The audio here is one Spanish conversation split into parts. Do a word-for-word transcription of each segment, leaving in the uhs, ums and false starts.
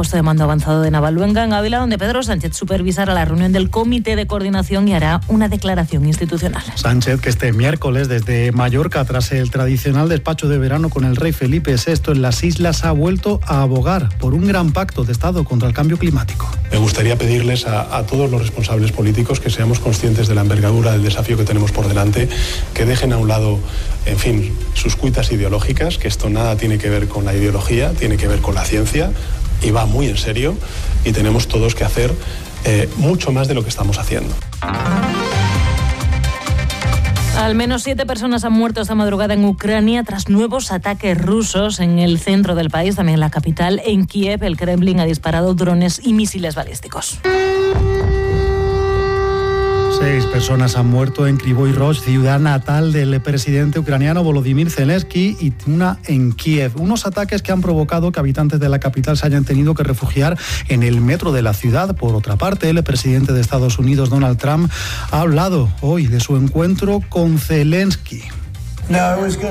puesto de mando avanzado de Navaluenga, en Ávila, donde Pedro Sánchez supervisará la reunión del Comité de Coordinación y hará una declaración institucional. Sánchez, que este miércoles desde Mallorca, tras el tradicional despacho de verano con el rey Felipe sexto en las islas, ha vuelto a abogar por un gran pacto de Estado contra el cambio climático. Me gustaría pedirles a, a todos los responsables políticos que seamos conscientes de la envergadura del desafío que tenemos por delante, que dejen a un lado, en fin, sus cuitas ideológicas, que esto nada tiene que ver con la ideología, tiene que ver con la ciencia y va muy en serio, y tenemos todos que hacer eh, mucho más de lo que estamos haciendo. Al menos siete personas han muerto esta madrugada en Ucrania tras nuevos ataques rusos en el centro del país, también en la capital. En Kiev, el Kremlin ha disparado drones y misiles balísticos. Seis personas han muerto en Kryvyi Rog, ciudad natal del presidente ucraniano Volodymyr Zelensky, y una en Kiev. Unos ataques que han provocado que habitantes de la capital se hayan tenido que refugiar en el metro de la ciudad. Por otra parte, el presidente de Estados Unidos, Donald Trump, ha hablado hoy de su encuentro con Zelensky. Desde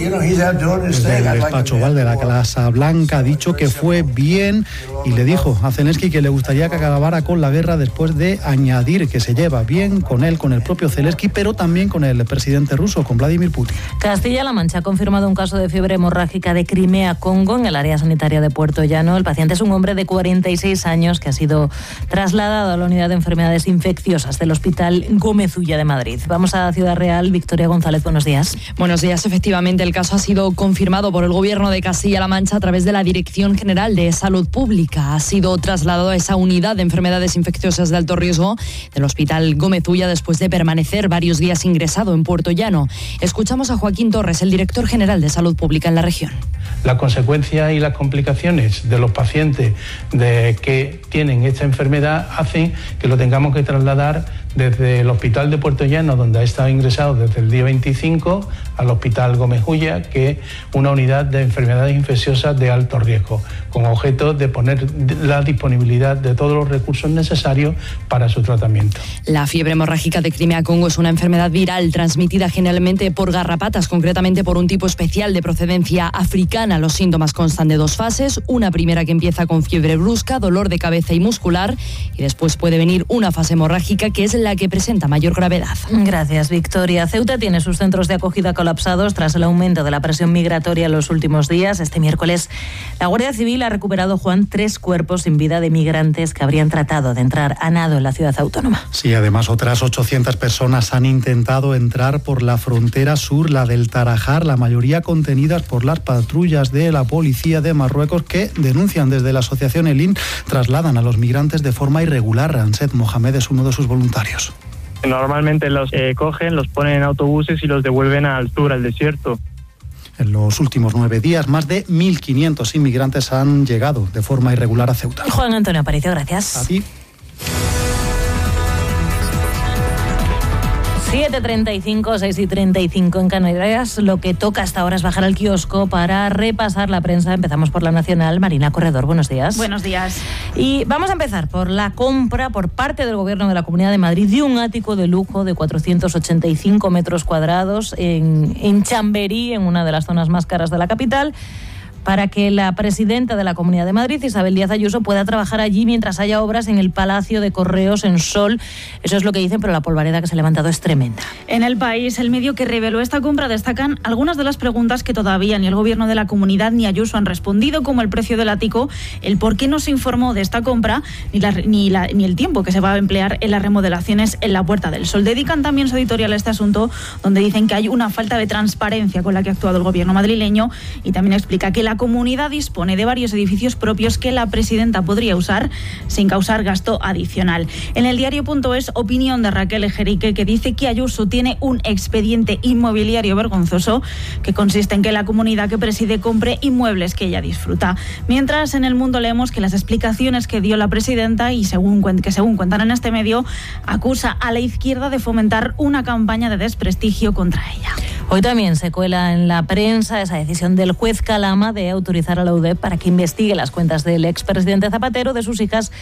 el despacho Oval de la Casa Blanca ha dicho que fue bien y le dijo a Zelensky que le gustaría que acabara con la guerra, después de añadir que se lleva bien con él, con el propio Zelensky, pero también con el presidente ruso, con Vladimir Putin. Castilla-La Mancha ha confirmado un caso de fiebre hemorrágica de Crimea-Congo en el área sanitaria de Puerto Llano. El paciente es un hombre de cuarenta y seis años que ha sido trasladado a la unidad de enfermedades infecciosas del Hospital Gómez Ulla de Madrid. Vamos a Ciudad Real. Victoria González, buenos días. Buenos días. Efectivamente, el caso ha sido confirmado por el Gobierno de Castilla-La Mancha a través de la Dirección General de Salud Pública. Ha sido trasladado a esa unidad de enfermedades infecciosas de alto riesgo del Hospital Gómez Ulla después de permanecer varios días ingresado en Puerto Llano. Escuchamos a Joaquín Torres, el Director General de Salud Pública en la región. Las consecuencias y las complicaciones de los pacientes de que tienen esta enfermedad hacen que lo tengamos que trasladar desde el Hospital de Puerto Llano, donde ha estado ingresado desde el día veinticinco, al Hospital Gómez Ulla, que es una unidad de enfermedades infecciosas de alto riesgo, con objeto de poner la disponibilidad de todos los recursos necesarios para su tratamiento. La fiebre hemorrágica de Crimea-Congo es una enfermedad viral transmitida generalmente por garrapatas, concretamente por un tipo especial de procedencia africana. Los síntomas constan de dos fases, una primera que empieza con fiebre brusca, dolor de cabeza y muscular, y después puede venir una fase hemorrágica que es la que presenta mayor gravedad. Gracias, Victoria. Ceuta tiene sus centros de acogida colapsados tras el aumento de la presión migratoria en los últimos días. Este miércoles, la Guardia Civil ha recuperado, Juan, tres cuerpos sin vida de migrantes que habrían tratado de entrar a nado en la ciudad autónoma. Sí, además otras ochocientas personas han intentado entrar por la frontera sur, la del Tarajal, la mayoría contenidas por las patrullas de la policía de Marruecos, que denuncian desde la asociación Elin trasladan a los migrantes de forma irregular. Ansed Mohamed es uno de sus voluntarios. Normalmente los eh, cogen, los ponen en autobuses y los devuelven al sur, al desierto. En los últimos nueve días, más de mil quinientos inmigrantes han llegado de forma irregular a Ceuta. Juan Antonio Aparicio, gracias. A ti. siete y treinta y cinco, seis y treinta y cinco en Canarias. Lo que toca hasta ahora es bajar al kiosco para repasar la prensa. Empezamos por La Nacional. Marina Corredor, buenos días. Buenos días. Y vamos a empezar por la compra por parte del Gobierno de la Comunidad de Madrid de un ático de lujo de cuatrocientos ochenta y cinco metros cuadrados en, en Chamberí, en una de las zonas más caras de la capital, para que la presidenta de la Comunidad de Madrid, Isabel Díaz Ayuso, pueda trabajar allí mientras haya obras en el Palacio de Correos en Sol. Eso es lo que dicen, pero la polvareda que se ha levantado es tremenda. En El País, el medio que reveló esta compra, destacan algunas de las preguntas que todavía ni el Gobierno de la Comunidad ni Ayuso han respondido, como el precio del ático, el por qué no se informó de esta compra, ni, la, ni, la, ni el tiempo que se va a emplear en las remodelaciones en la Puerta del Sol. Dedican también su editorial a este asunto, donde dicen que hay una falta de transparencia con la que ha actuado el Gobierno madrileño, y también explica que la comunidad dispone de varios edificios propios que la presidenta podría usar sin causar gasto adicional. En el diario.es, opinión de Raquel Ejerique, que dice que Ayuso tiene un expediente inmobiliario vergonzoso que consiste en que la comunidad que preside compre inmuebles que ella disfruta. Mientras, en El Mundo leemos que las explicaciones que dio la presidenta, y según que según cuentan en este medio, acusa a la izquierda de fomentar una campaña de desprestigio contra ella. Hoy también se cuela en la prensa esa decisión del juez Calama de autorizar a la U D E P para que investigue las cuentas del expresidente Zapatero, de sus hijas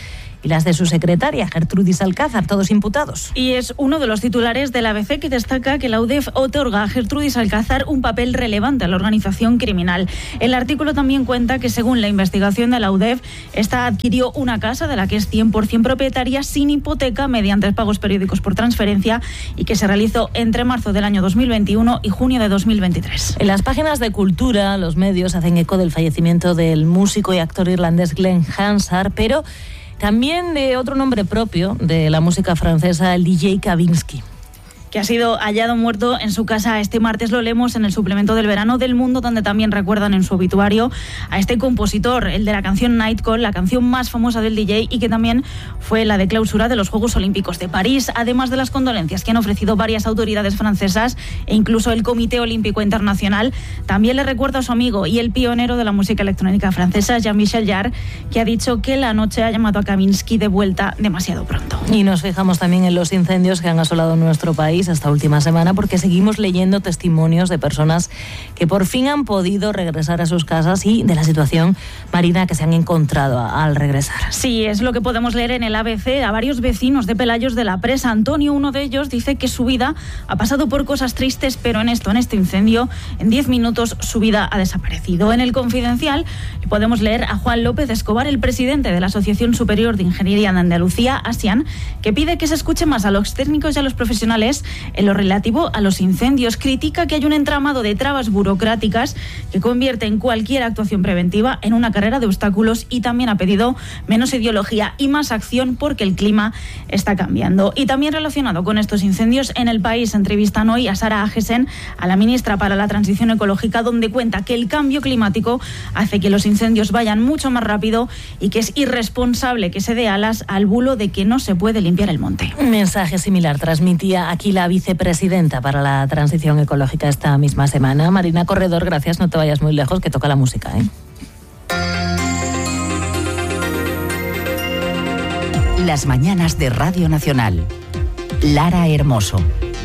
y las de su secretaria, Gertrudis Alcázar, todos imputados. Y es uno de los titulares del A B C que destaca que la U D E F otorga a Gertrudis Alcázar un papel relevante a la organización criminal. El artículo también cuenta que, según la investigación de la U D E F, esta adquirió una casa de la que es cien por ciento propietaria sin hipoteca mediante pagos periódicos por transferencia y que se realizó entre marzo del año dos mil veintiuno y junio de dos mil veintitrés. En las páginas de cultura, los medios hacen eco del fallecimiento del músico y actor irlandés Glenn Hansard, pero también de otro nombre propio de la música francesa, el D J Kavinsky, que ha sido hallado muerto en su casa este martes. Lo leemos en el suplemento del verano del Mundo, donde también recuerdan en su obituario a este compositor, el de la canción Night Call, la canción más famosa del D J y que también fue la de clausura de los Juegos Olímpicos de París, además de las condolencias que han ofrecido varias autoridades francesas e incluso el Comité Olímpico Internacional. También le recuerda a su amigo y el pionero de la música electrónica francesa, Jean-Michel Jarre, que ha dicho que la noche ha llamado a Kavinsky de vuelta demasiado pronto. Y nos fijamos también en los incendios que han asolado nuestro país esta última semana, porque seguimos leyendo testimonios de personas que por fin han podido regresar a sus casas y de la situación, Marina, que se han encontrado al regresar. Sí, es lo que podemos leer en el A B C. A varios vecinos de Pelayos de la Presa, Antonio, uno de ellos, dice que su vida ha pasado por cosas tristes, pero en esto, en este incendio, en diez minutos su vida ha desaparecido. En el Confidencial podemos leer a Juan López Escobar, el presidente de la Asociación Superior de Ingeniería de Andalucía, ASIAN, que pide que se escuche más a los técnicos y a los profesionales en lo relativo a los incendios. Critica que hay un entramado de trabas burocráticas que convierte en cualquier actuación preventiva en una carrera de obstáculos y también ha pedido menos ideología y más acción porque el clima está cambiando. Y también relacionado con estos incendios, en El País entrevistan hoy a Sara Agesen, a la ministra para la Transición Ecológica, donde cuenta que el cambio climático hace que los incendios vayan mucho más rápido y que es irresponsable que se dé alas al bulo de que no se puede limpiar el monte. Un mensaje similar transmitía aquí la vicepresidenta para la Transición Ecológica esta misma semana. Marina Corredor, gracias, no te vayas muy lejos, que toca la música, ¿eh? Las mañanas de Radio Nacional. Lara Hermoso.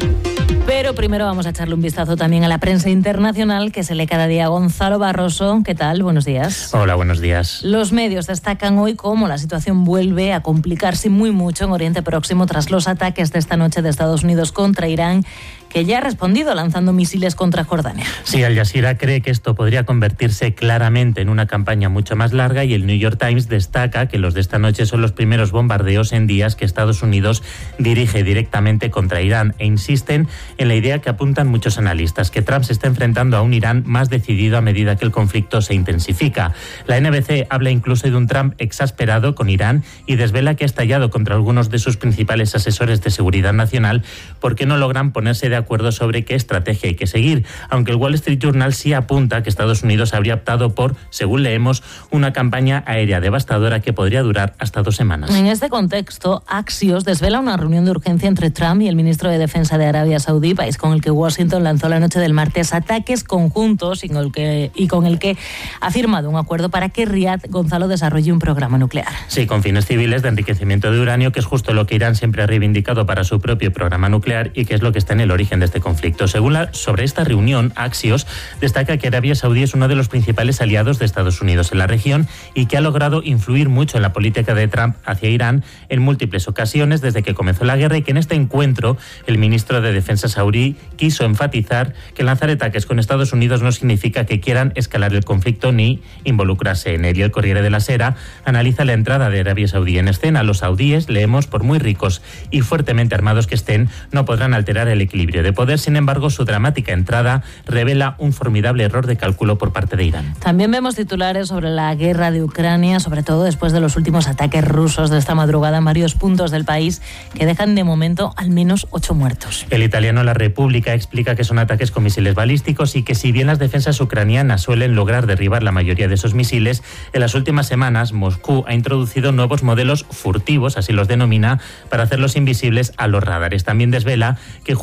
Pero primero vamos a echarle un vistazo también a la prensa internacional que se lee cada día. Gonzalo Barroso, ¿qué tal? Buenos días. Hola, buenos días. Los medios destacan hoy cómo la situación vuelve a complicarse muy mucho en Oriente Próximo tras los ataques de esta noche de Estados Unidos contra Irán, que ya ha respondido lanzando misiles contra Jordania. Sí, Al Jazeera cree que esto podría convertirse claramente en una campaña mucho más larga y el New York Times destaca que los de esta noche son los primeros bombardeos en días que Estados Unidos dirige directamente contra Irán e insisten en la idea que apuntan muchos analistas, que Trump se está enfrentando a un Irán más decidido a medida que el conflicto se intensifica. La N B C habla incluso de un Trump exasperado con Irán y desvela que ha estallado contra algunos de sus principales asesores de seguridad nacional porque no logran ponerse de acuerdo sobre qué estrategia hay que seguir, aunque el Wall Street Journal sí apunta que Estados Unidos habría optado por, según leemos, una campaña aérea devastadora que podría durar hasta dos semanas. En este contexto, Axios desvela una reunión de urgencia entre Trump y el ministro de Defensa de Arabia Saudí, país con el que Washington lanzó la noche del martes ataques conjuntos y con el que, y con el que ha firmado un acuerdo para que Riad, Gonzalo, desarrolle un programa nuclear. Sí, con fines civiles de enriquecimiento de uranio, que es justo lo que Irán siempre ha reivindicado para su propio programa nuclear y que es lo que está en el origen de este conflicto. Según la, sobre esta reunión, Axios destaca que Arabia Saudí es uno de los principales aliados de Estados Unidos en la región y que ha logrado influir mucho en la política de Trump hacia Irán en múltiples ocasiones desde que comenzó la guerra, y que en este encuentro el ministro de Defensa saudí quiso enfatizar que lanzar ataques con Estados Unidos no significa que quieran escalar el conflicto ni involucrarse en él. Y el Corriere de la Sera analiza la entrada de Arabia Saudí en escena. Los saudíes, leemos, por muy ricos y fuertemente armados que estén, no podrán alterar el equilibrio de poder. Sin embargo, su dramática entrada revela un formidable error de cálculo por parte de Irán. También vemos titulares sobre la guerra de Ucrania, sobre todo después de los últimos ataques rusos de esta madrugada en varios puntos del país, que dejan de momento al menos ocho muertos. El italiano La República explica que son ataques con misiles balísticos y que si bien las defensas ucranianas suelen lograr derribar la mayoría de esos misiles, en las últimas semanas Moscú ha introducido nuevos modelos furtivos, así los denomina, para hacerlos invisibles a los radares. También desvela que justo un día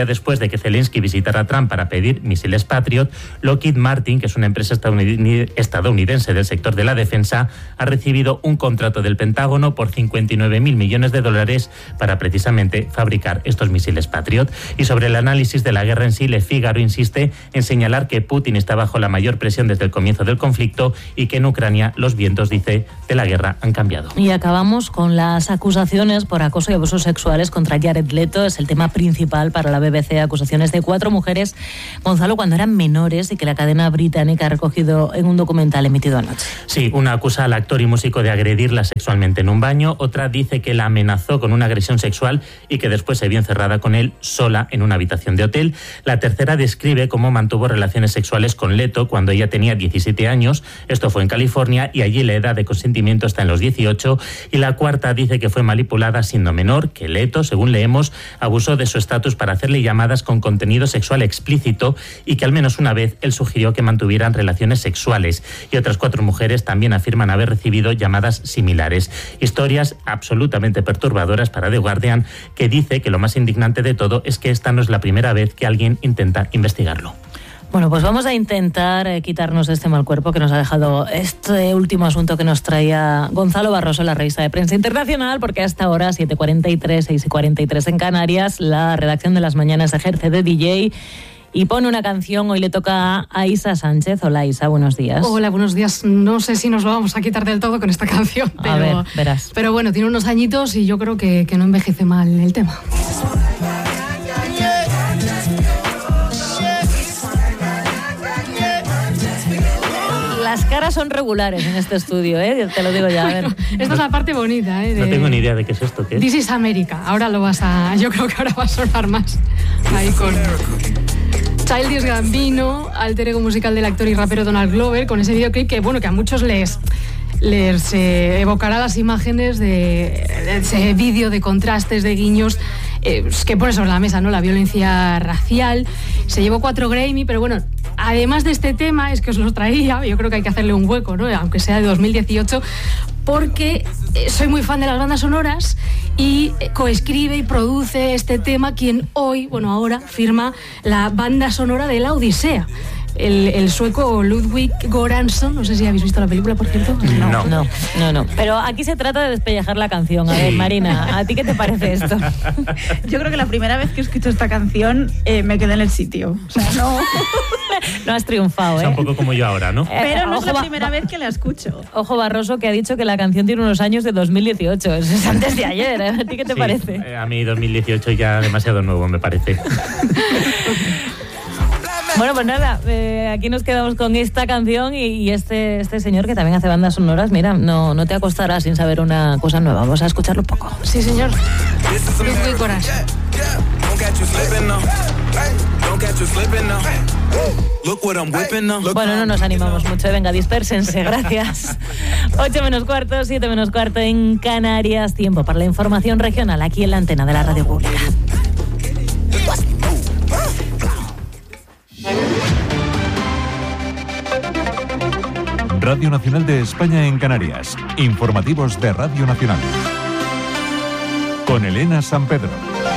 día después de que Zelensky visitara a Trump para pedir misiles Patriot, Lockheed Martin, que es una empresa estadounidense del sector de la defensa, ha recibido un contrato del Pentágono por cincuenta y nueve mil millones de dólares para precisamente fabricar estos misiles Patriot. Y sobre el análisis de la guerra en sí, Le Figaro insiste en señalar que Putin está bajo la mayor presión desde el comienzo del conflicto y que en Ucrania los vientos, dice, de la guerra han cambiado. Y acabamos con las acusaciones por acoso y abusos sexuales contra Jared Leto. Es el tema principal para la B B C. Acusaciones de cuatro mujeres, Gonzalo, cuando eran menores y que la cadena británica ha recogido en un documental emitido anoche. Sí, una acusa al actor y músico de agredirla sexualmente en un baño. Otra dice que la amenazó con una agresión sexual y que después se vio encerrada con él sola en una habitación de hotel. La tercera describe cómo mantuvo relaciones sexuales con Leto cuando ella tenía diecisiete años. Esto fue en California y allí la edad de consentimiento está en los dieciocho. Y la cuarta dice que fue manipulada siendo menor, que Leto, según leemos, abusó de su estatus para hacerle llamadas con contenido sexual explícito y que al menos una vez él sugirió que mantuvieran relaciones sexuales. Y otras cuatro mujeres también afirman haber recibido llamadas similares. Historias absolutamente perturbadoras para The Guardian, que dice que lo más indignante de todo es que esta no es la primera vez que alguien intenta investigarlo. Bueno, pues vamos a intentar eh, quitarnos este mal cuerpo que nos ha dejado este último asunto que nos traía Gonzalo Barroso en la revista de Prensa Internacional, porque hasta ahora, siete cuarenta y tres, seis cuarenta y tres en Canarias, la redacción de Las Mañanas ejerce de D J y pone una canción. Hoy le toca a Isa Sánchez. Hola, Isa, buenos días. Hola, buenos días. No sé si nos lo vamos a quitar del todo con esta canción, pero, a ver, verás. Pero bueno, tiene unos añitos y yo creo que, que no envejece mal el tema. Las caras son regulares en este estudio, ¿eh? Te lo digo ya. A ver. Bueno, esta es la parte bonita, ¿eh? De... No tengo ni idea de qué es esto. ¿Qué es? This is America. Ahora lo vas a... Yo creo que ahora va a sonar más. Ahí con... Childish Gambino, alter ego musical del actor y rapero Donald Glover, con ese videoclip que, bueno, que a muchos les... les eh, evocará las imágenes de, de ese vídeo de contrastes, de guiños eh, que pone sobre la mesa, ¿no? La violencia racial. Se llevó cuatro Grammy, pero bueno, además de este tema, es que os los traía, yo creo que hay que hacerle un hueco, ¿no? Aunque sea de dos mil dieciocho, porque eh, soy muy fan de las bandas sonoras y eh, coescribe y produce este tema quien hoy, bueno, ahora firma la banda sonora de La Odisea. El, el sueco Ludwig Göransson, no sé si habéis visto la película, por cierto. No, no, no, no, no. Pero aquí se trata de despellejar la canción. A ver, Marina, ¿a ti qué te parece esto? Yo creo que la primera vez que escucho esta canción eh, me quedé en el sitio. O sea, no... No has triunfado, ¿eh? O sea, un poco como yo ahora, ¿no? Pero no Ojo, es la va, primera va. vez que la escucho. Ojo Barroso, que ha dicho que la canción tiene unos años de dos mil dieciocho. Eso es antes de ayer, ¿eh? ¿A ti qué te Sí, parece? eh, a mí dos mil dieciocho ya demasiado nuevo, me parece. Bueno, pues nada, eh, aquí nos quedamos con esta canción y, y este, este señor que también hace bandas sonoras. Mira, no, no te acostarás sin saber una cosa nueva. Vamos a escucharlo un poco. Sí, señor. Ludwig Göransson. Bueno, no nos animamos mucho. Venga, dispérsense, gracias. ocho menos cuarto, siete menos cuarto en Canarias. Tiempo para la información regional aquí en la antena de la radio pública. Radio Nacional de España en Canarias. Informativos de Radio Nacional. Con Elena San Pedro.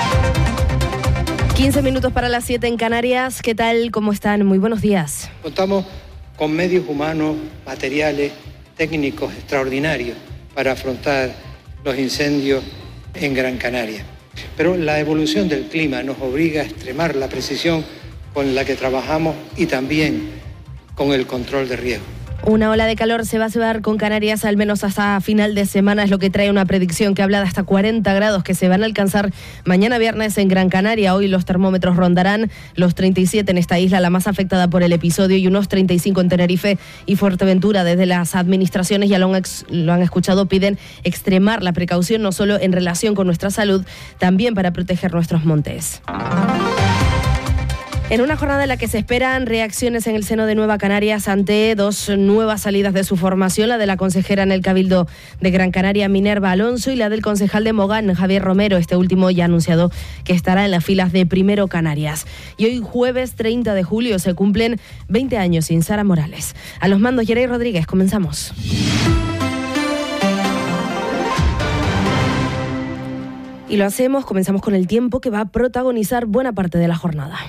quince minutos para las siete en Canarias. ¿Qué tal? ¿Cómo están? Muy buenos días. Contamos con medios humanos, materiales, técnicos extraordinarios para afrontar los incendios en Gran Canaria. Pero la evolución del clima nos obliga a extremar la precisión con la que trabajamos y también con el control de riesgo. Una ola de calor se va a cebar con Canarias al menos hasta final de semana, es lo que trae una predicción que habla de hasta cuarenta grados que se van a alcanzar mañana viernes en Gran Canaria. Hoy los termómetros rondarán los treinta y siete en esta isla, la más afectada por el episodio, y unos treinta y cinco en Tenerife y Fuerteventura. Desde las administraciones, ya lo han, ex, lo han escuchado, piden extremar la precaución no solo en relación con nuestra salud, también para proteger nuestros montes. En una jornada en la que se esperan reacciones en el seno de Nueva Canarias ante dos nuevas salidas de su formación, la de la consejera en el Cabildo de Gran Canaria, Minerva Alonso, y la del concejal de Mogán, Javier Romero. Este último ya ha anunciado que estará en las filas de Primero Canarias. Y hoy, jueves treinta de julio, se cumplen veinte años sin Sara Morales. A los mandos, Yerey Rodríguez, comenzamos. Y lo hacemos, comenzamos con el tiempo que va a protagonizar buena parte de la jornada.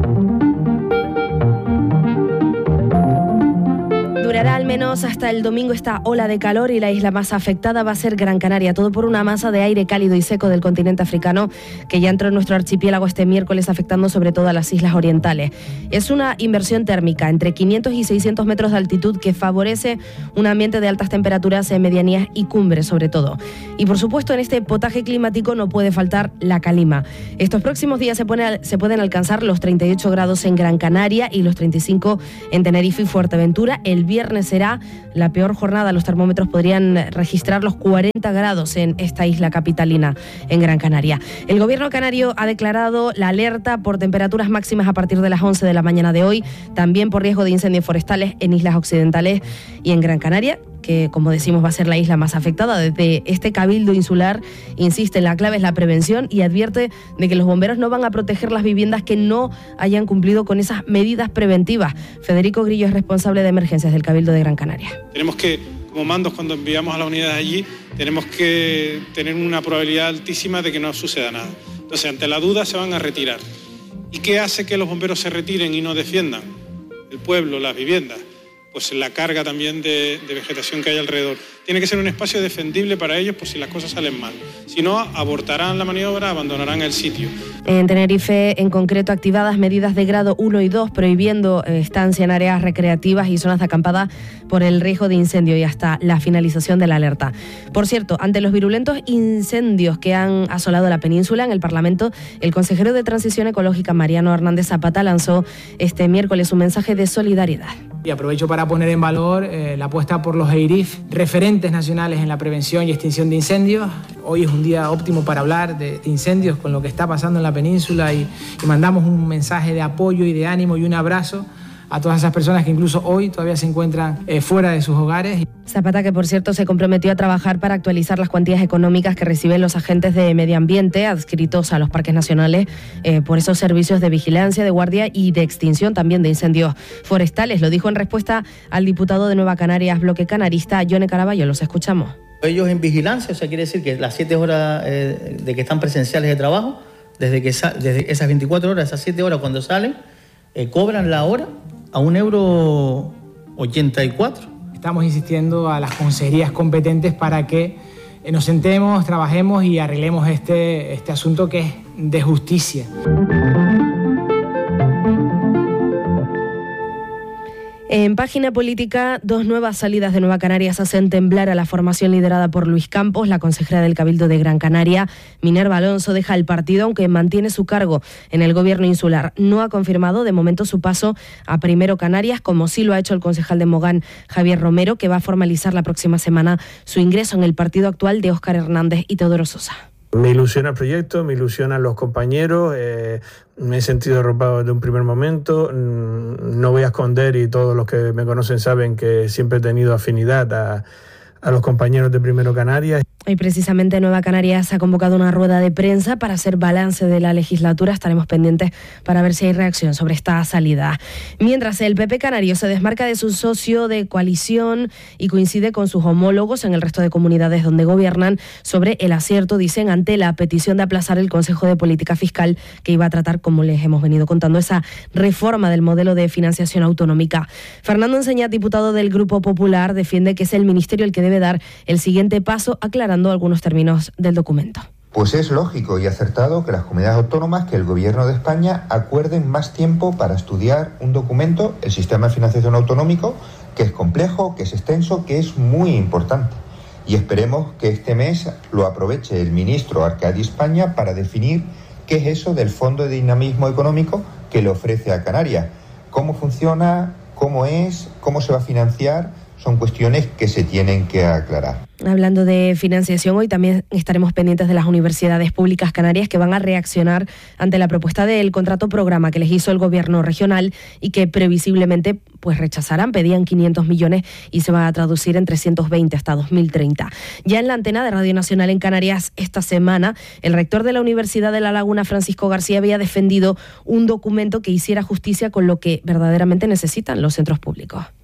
Durará al menos hasta el domingo esta ola de calor y la isla más afectada va a ser Gran Canaria, todo por una masa de aire cálido y seco del continente africano que ya entró en nuestro archipiélago este miércoles, afectando sobre todo a las islas orientales. Es una inversión térmica entre quinientos y seiscientos metros de altitud que favorece un ambiente de altas temperaturas en medianías y cumbres sobre todo. Y por supuesto en este potaje climático no puede faltar la calima. Estos próximos días se, pone, se pueden alcanzar los treinta y ocho grados en Gran Canaria y los treinta y cinco en Tenerife y Fuerteventura. El viernes será la peor jornada, los termómetros podrían registrar los cuarenta grados en esta isla capitalina, en Gran Canaria. El gobierno canario ha declarado la alerta por temperaturas máximas a partir de las once de la mañana de hoy, también por riesgo de incendios forestales en islas occidentales y en Gran Canaria, que como decimos va a ser la isla más afectada. Desde este cabildo insular insiste, la clave es la prevención y advierte de que los bomberos no van a proteger las viviendas que no hayan cumplido con esas medidas preventivas. Federico Grillo es responsable de emergencias del Cabildo de Gran Canaria. Tenemos que, como mandos, cuando enviamos a las unidades allí, tenemos que tener una probabilidad altísima de que no suceda nada. Entonces, ante la duda se van a retirar. ¿Y qué hace que los bomberos se retiren y no defiendan el pueblo, las viviendas? Pues la carga también de, de vegetación que hay alrededor. Tiene que ser un espacio defendible para ellos por si las cosas salen mal. Si no, abortarán la maniobra, abandonarán el sitio. En Tenerife, en concreto, activadas medidas de grado uno y dos, prohibiendo estancia en áreas recreativas y zonas de acampada por el riesgo de incendio y hasta la finalización de la alerta. Por cierto, ante los virulentos incendios que han asolado la península, en el Parlamento, el consejero de Transición Ecológica, Mariano Hernández Zapata, lanzó este miércoles un mensaje de solidaridad. Y aprovecho para poner en valor eh, la apuesta por los E I R I F, referentes nacionales en la prevención y extinción de incendios. Hoy es un día óptimo para hablar de, de incendios con lo que está pasando en la península y, y mandamos un mensaje de apoyo y de ánimo y un abrazo a todas esas personas que incluso hoy todavía se encuentran eh, fuera de sus hogares. Zapata, que por cierto se comprometió a trabajar para actualizar las cuantías económicas que reciben los agentes de medio ambiente adscritos a los parques nacionales eh, por esos servicios de vigilancia, de guardia y de extinción también de incendios forestales. Lo dijo en respuesta al diputado de Nueva Canarias, bloque canarista, Yone Caraballo. Los escuchamos. Ellos en vigilancia, o sea, quiere decir que las siete horas eh, de que están presenciales de trabajo, desde, que desde esas veinticuatro horas, esas siete horas cuando salen, eh, cobran la hora a un euro ochenta y cuatro. Estamos insistiendo a las consejerías competentes para que nos sentemos, trabajemos y arreglemos este, este asunto que es de justicia. En página política, dos nuevas salidas de Nueva Canarias hacen temblar a la formación liderada por Luis Campos. La consejera del Cabildo de Gran Canaria, Minerva Alonso, deja el partido, aunque mantiene su cargo en el gobierno insular. No ha confirmado de momento su paso a Primero Canarias, como sí lo ha hecho el concejal de Mogán, Javier Romero, que va a formalizar la próxima semana su ingreso en el partido actual de Óscar Hernández y Teodoro Sosa. Me ilusiona el proyecto, me ilusionan los compañeros, eh, me he sentido arropado desde un primer momento, no voy a esconder, y todos los que me conocen saben que siempre he tenido afinidad a, a los compañeros de Primero Canarias. Hoy precisamente Nueva Canarias ha convocado una rueda de prensa para hacer balance de la legislatura. Estaremos pendientes para ver si hay reacción sobre esta salida. Mientras el P P canario se desmarca de su socio de coalición y coincide con sus homólogos en el resto de comunidades donde gobiernan sobre el acierto, dicen, ante la petición de aplazar el Consejo de Política Fiscal que iba a tratar, como les hemos venido contando, esa reforma del modelo de financiación autonómica. Fernando Enseñat, diputado del Grupo Popular, defiende que es el Ministerio el que debe dar el siguiente paso, aclarando algunos términos del documento. Pues es lógico y acertado que las comunidades autónomas, que el Gobierno de España acuerden más tiempo para estudiar un documento, el sistema de financiación autonómico, que es complejo, que es extenso, que es muy importante. Y esperemos que este mes lo aproveche el ministro Arcadi España para definir qué es eso del Fondo de Dinamismo Económico que le ofrece a Canarias. Cómo funciona, cómo es, cómo se va a financiar, son cuestiones que se tienen que aclarar. Hablando de financiación, hoy también estaremos pendientes de las universidades públicas canarias que van a reaccionar ante la propuesta del contrato programa que les hizo el gobierno regional y que previsiblemente pues rechazarán. Pedían quinientos millones y se va a traducir en trescientos veinte hasta dos mil treinta. Ya en la antena de Radio Nacional en Canarias esta semana, el rector de la Universidad de La Laguna, Francisco García, había defendido un documento que hiciera justicia con lo que verdaderamente necesitan los centros públicos.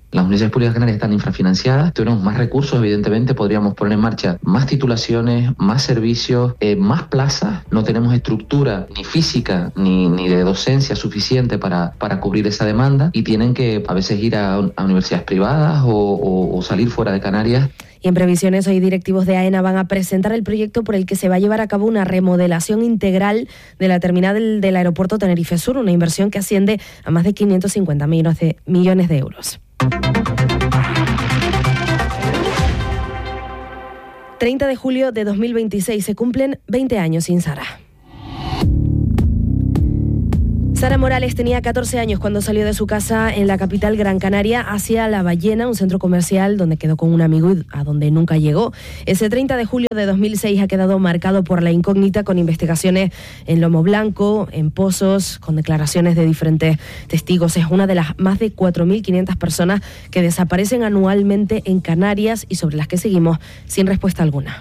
Las universidades públicas canarias están infrafinanciadas, tenemos más recursos, evidentemente podríamos poner en marcha más titulaciones, más servicios, eh, más plazas. No tenemos estructura ni física ni, ni de docencia suficiente para, para cubrir esa demanda y tienen que a veces ir a, a universidades privadas o, o, o salir fuera de Canarias. Y en previsiones, hoy directivos de AENA van a presentar el proyecto por el que se va a llevar a cabo una remodelación integral de la terminal del, del aeropuerto Tenerife Sur, una inversión que asciende a más de quinientos cincuenta millones de, millones de euros. treinta de julio de dos mil veintiséis se cumplen veinte años sin Sara. Sara Morales tenía catorce años cuando salió de su casa en la capital Gran Canaria hacia La Ballena, un centro comercial donde quedó con un amigo y a donde nunca llegó. Ese treinta de julio de dos mil seis ha quedado marcado por la incógnita, con investigaciones en Lomo Blanco, en Pozos, con declaraciones de diferentes testigos. Es una de las más de cuatro mil quinientas personas que desaparecen anualmente en Canarias y sobre las que seguimos sin respuesta alguna.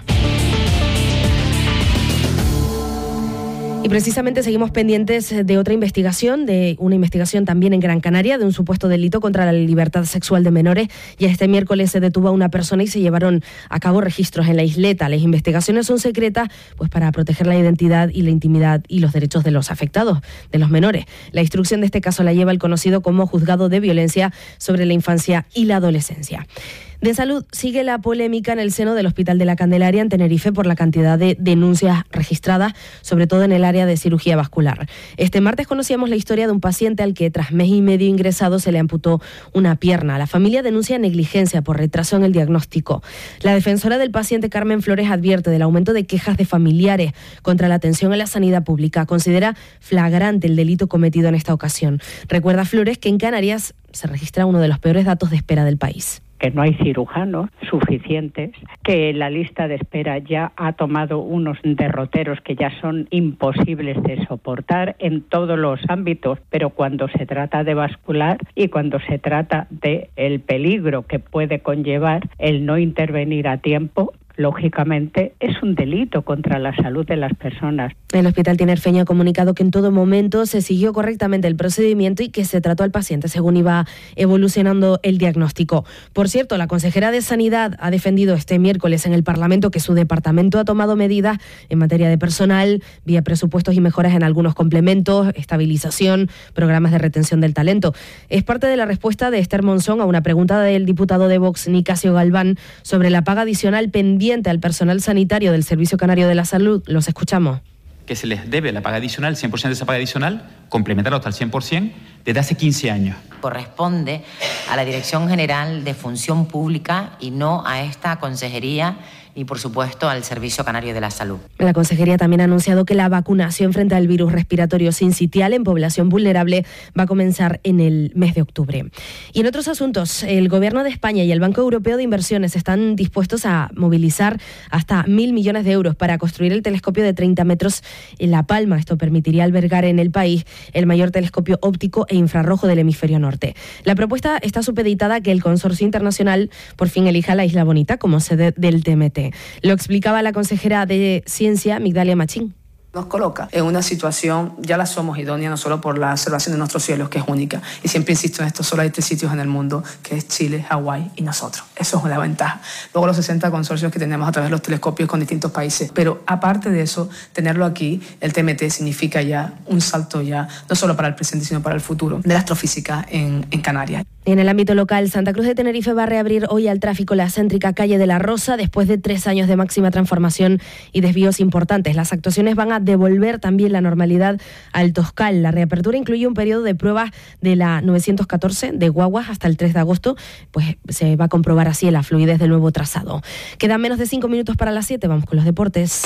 Y precisamente seguimos pendientes de otra investigación, de una investigación también en Gran Canaria, de un supuesto delito contra la libertad sexual de menores. Ya este miércoles se detuvo a una persona y se llevaron a cabo registros en la isleta. Las investigaciones son secretas, pues para proteger la identidad y la intimidad y los derechos de los afectados, de los menores. La instrucción de este caso la lleva el conocido como Juzgado de Violencia sobre la Infancia y la Adolescencia. De salud, sigue la polémica en el seno del Hospital de la Candelaria en Tenerife por la cantidad de denuncias registradas, sobre todo en el área de cirugía vascular. Este martes conocíamos la historia de un paciente al que tras mes y medio ingresado se le amputó una pierna. La familia denuncia negligencia por retraso en el diagnóstico. La defensora del paciente, Carmen Flores, advierte del aumento de quejas de familiares contra la atención en la sanidad pública. Considera flagrante el delito cometido en esta ocasión. Recuerda Flores que en Canarias se registra uno de los peores datos de espera del país. Que no hay cirujanos suficientes, que la lista de espera ya ha tomado unos derroteros que ya son imposibles de soportar en todos los ámbitos, pero cuando se trata de vascular y cuando se trata de el peligro que puede conllevar el no intervenir a tiempo, lógicamente es un delito contra la salud de las personas. El Hospital Tinerfeño ha comunicado que en todo momento se siguió correctamente el procedimiento y que se trató al paciente según iba evolucionando el diagnóstico. Por cierto, la consejera de Sanidad ha defendido este miércoles en el Parlamento que su departamento ha tomado medidas en materia de personal, vía presupuestos y mejoras en algunos complementos, estabilización, programas de retención del talento. Es parte de la respuesta de Esther Monzón a una pregunta del diputado de Vox, Nicasio Galván, sobre la paga adicional pendiente al personal sanitario del Servicio Canario de la Salud. Los escuchamos. Que se les debe la paga adicional, cien por ciento de esa paga adicional, complementarlo hasta el cien por ciento, desde hace quince años. Corresponde a la Dirección General de Función Pública y no a esta consejería y, por supuesto, al Servicio Canario de la Salud. La consejería también ha anunciado que la vacunación frente al virus respiratorio sincitial en población vulnerable va a comenzar en el mes de octubre. Y en otros asuntos, el Gobierno de España y el Banco Europeo de Inversiones están dispuestos a movilizar hasta mil millones de euros para construir el telescopio de treinta metros en La Palma. Esto permitiría albergar en el país el mayor telescopio óptico e infrarrojo del hemisferio norte. La propuesta está supeditada a que el consorcio internacional por fin elija la Isla Bonita como sede del T M T. Lo explicaba la consejera de Ciencia, Migdalia Machín. Nos coloca en una situación, ya la somos idónea, no solo por la observación de nuestros cielos, que es única. Y siempre insisto en esto, solo hay tres sitios en el mundo, que es Chile, Hawái y nosotros. Eso es una ventaja. Luego los sesenta consorcios que tenemos a través de los telescopios con distintos países. Pero aparte de eso, tenerlo aquí, el T M T significa ya un salto ya, no solo para el presente, sino para el futuro, de la astrofísica en, en Canarias. En el ámbito local, Santa Cruz de Tenerife va a reabrir hoy al tráfico la céntrica calle de la Rosa después de tres años de máxima transformación y desvíos importantes. Las actuaciones van a devolver también la normalidad al Toscal. La reapertura incluye un periodo de pruebas de la novecientos catorce de guaguas hasta el tres de agosto, pues se va a comprobar así la fluidez del nuevo trazado. Quedan menos de cinco minutos para las siete, vamos con los deportes.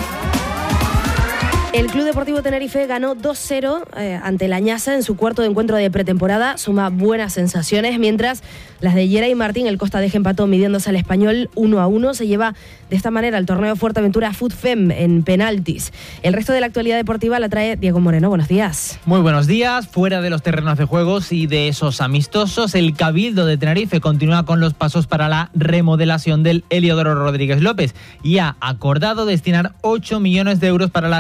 El Club Deportivo Tenerife ganó dos cero eh, ante la Ñasa en su cuarto de encuentro de pretemporada. Suma buenas sensaciones, mientras las de Yera y Martín, el Costa Deje empató midiéndose al Español uno a uno. Se lleva de esta manera el torneo Fuerteventura FUTFEM en penaltis. El resto de la actualidad deportiva la trae Diego Moreno. Buenos días. Muy buenos días. Fuera de los terrenos de juegos y de esos amistosos, el Cabildo de Tenerife continúa con los pasos para la remodelación del Heliodoro Rodríguez López y ha acordado destinar ocho millones de euros para la reforma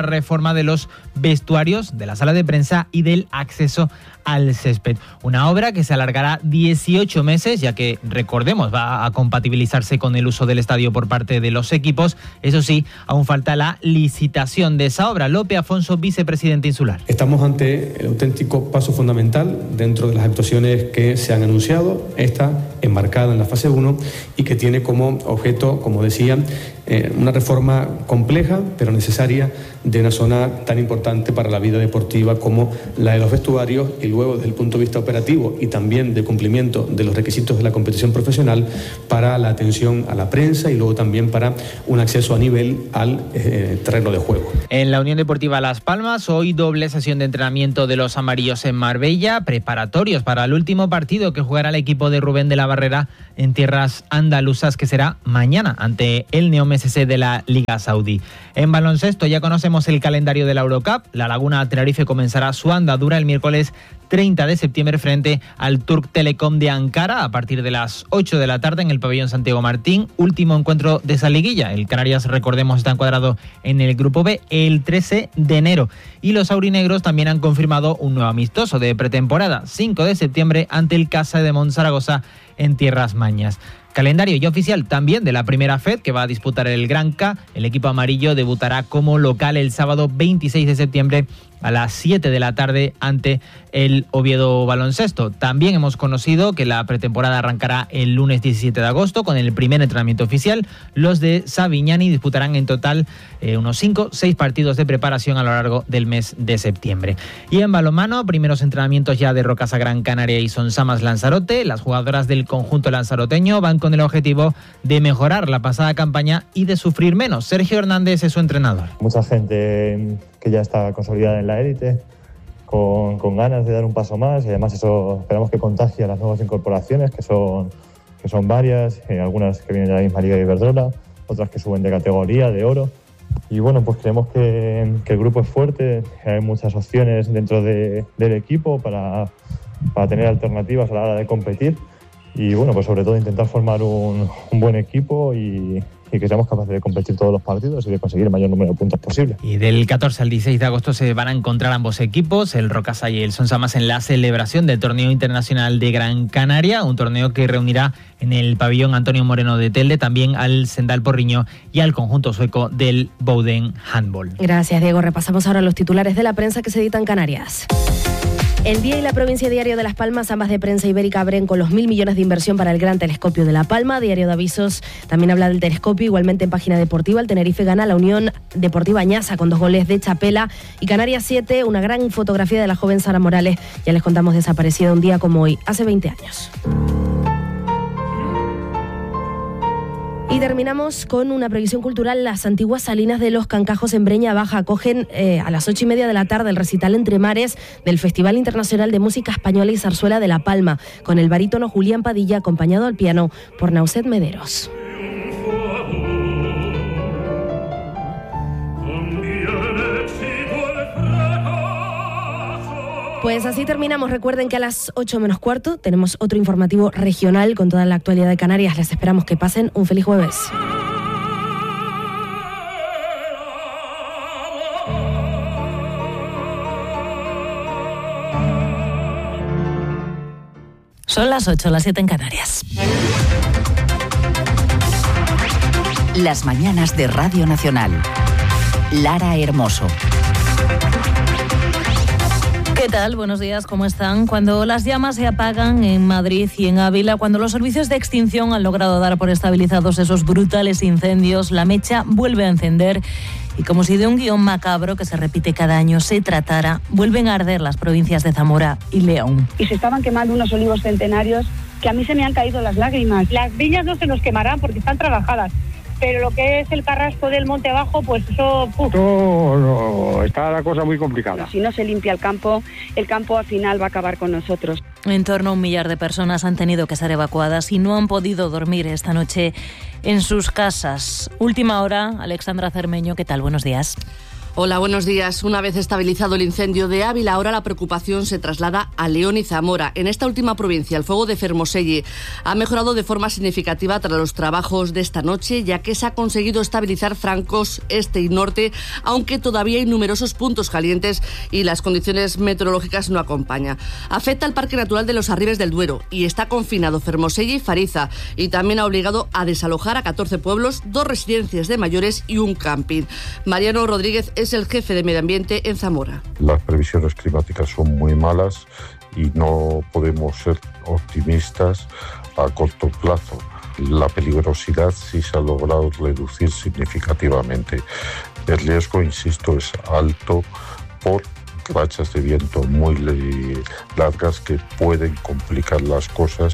reforma de los vestuarios, de la sala de prensa y del acceso al césped. Una obra que se alargará dieciocho meses, ya que, recordemos, va a compatibilizarse con el uso del estadio por parte de los equipos. Eso sí, aún falta la licitación de esa obra. Lope Afonso, vicepresidente insular. Estamos ante el auténtico paso fundamental dentro de las actuaciones que se han anunciado. Esta enmarcada en la fase uno y que tiene como objeto, como decía, eh, una reforma compleja pero necesaria de una zona tan importante para la vida deportiva como la de los vestuarios, y luego desde el punto de vista operativo y también de cumplimiento de los requisitos de la competición profesional para la atención a la prensa y luego también para un acceso a nivel al eh, terreno de juego. En la Unión Deportiva Las Palmas, hoy doble sesión de entrenamiento de los amarillos en Marbella, preparatorios para el último partido que jugará el equipo de Rubén de la Barrera en tierras andaluzas, que será mañana ante el Neom S S de la Liga Saudí. En baloncesto ya conocemos el calendario de la Eurocup. La Laguna Tenerife comenzará su andadura el miércoles treinta de septiembre frente al Turk Telecom de Ankara a partir de las ocho de la tarde en el pabellón Santiago Martín. Último encuentro de esa liguilla. El Canarias, recordemos, está encuadrado en el grupo B el trece de enero. Y los aurinegros también han confirmado un nuevo amistoso de pretemporada, cinco de septiembre ante el Casa de Monzaragoza en Tierras Mañas. Calendario ya oficial también de la primera F E D que va a disputar el Granca. El equipo amarillo debutará como local el sábado veintiséis de septiembre a las siete de la tarde ante el Oviedo Baloncesto. También hemos conocido que la pretemporada arrancará el lunes diecisiete de agosto con el primer entrenamiento oficial. Los de Savignani disputarán en total eh, unos cinco seis partidos de preparación a lo largo del mes de septiembre. Y en balonmano, primeros entrenamientos ya de Rocasa Gran Canaria y Sonsamas Lanzarote. Las jugadoras del conjunto lanzaroteño van con el objetivo de mejorar la pasada campaña y de sufrir menos. Sergio Hernández es su entrenador. Mucha gente que ya está consolidada en la élite, con, con ganas de dar un paso más, y además eso esperamos que contagie a las nuevas incorporaciones, que son, que son varias, eh, algunas que vienen de la misma Liga de Iberdrola, otras que suben de categoría, de oro. Y bueno, pues creemos que, que el grupo es fuerte, hay muchas opciones dentro de, del equipo para, para tener alternativas a la hora de competir. Y bueno, pues sobre todo intentar formar un, un buen equipo y, y que seamos capaces de competir todos los partidos y de conseguir el mayor número de puntos posible. Y del catorce al dieciséis de agosto se van a encontrar ambos equipos, el Rocasa y el Sonsamas, en la celebración del Torneo Internacional de Gran Canaria, un torneo que reunirá en el pabellón Antonio Moreno de Telde también al Sendal Porriño y al conjunto sueco del Bowden Handball. Gracias, Diego. Repasamos ahora los titulares de la prensa que se editan en Canarias. El Día y la Provincia Diario de Las Palmas, ambas de prensa ibérica, abren con los mil millones de inversión para el Gran Telescopio de La Palma. Diario de Avisos también habla del telescopio. Igualmente en página deportiva, el Tenerife gana a la Unión Deportiva Añasa con dos goles de Chapela. Y Canarias siete, una gran fotografía de la joven Sara Morales. Ya les contamos, desaparecida un día como hoy, hace veinte años. Y terminamos con una previsión cultural. Las antiguas salinas de los Cancajos en Breña Baja acogen eh, a las ocho y media de la tarde el recital Entre Mares del Festival Internacional de Música Española y Zarzuela de La Palma, con el barítono Julián Padilla, acompañado al piano por Nauset Mederos. Pues así terminamos. Recuerden que a las ocho menos cuarto tenemos otro informativo regional con toda la actualidad de Canarias. Les esperamos que pasen un feliz jueves. Son las ocho, las siete en Canarias. Las mañanas de Radio Nacional. Lara Hermoso. ¿Qué tal? Buenos días, ¿cómo están? Cuando las llamas se apagan en Madrid y en Ávila, cuando los servicios de extinción han logrado dar por estabilizados esos brutales incendios, la mecha vuelve a encender y, como si de un guión macabro que se repite cada año se tratara, vuelven a arder las provincias de Zamora y León. Y se estaban quemando unos olivos centenarios que a mí se me han caído las lágrimas. Las viñas no se nos quemarán porque están trabajadas, pero lo que es el carrasco del monte abajo, pues eso... ¡puf! No, no, está la cosa muy complicada. Si no se limpia el campo, el campo al final va a acabar con nosotros. En torno a un millar de personas han tenido que ser evacuadas y no han podido dormir esta noche en sus casas. Última hora, Alexandra Cermeño, ¿qué tal? Buenos días. Hola, buenos días. Una vez estabilizado el incendio de Ávila, ahora la preocupación se traslada a León y Zamora. En esta última provincia, el fuego de Fermoselle ha mejorado de forma significativa tras los trabajos de esta noche, ya que se ha conseguido estabilizar francos este y norte, aunque todavía hay numerosos puntos calientes y las condiciones meteorológicas no acompañan. Afecta al Parque Natural de los Arribes del Duero y está confinado Fermoselle y Fariza, y también ha obligado a desalojar a catorce pueblos, dos residencias de mayores y un camping. Mariano Rodríguez es el jefe de Medio Ambiente en Zamora. Las previsiones climáticas son muy malas y no podemos ser optimistas a corto plazo. La peligrosidad sí se ha logrado reducir significativamente. El riesgo, insisto, es alto por rachas de viento muy largas que pueden complicar las cosas.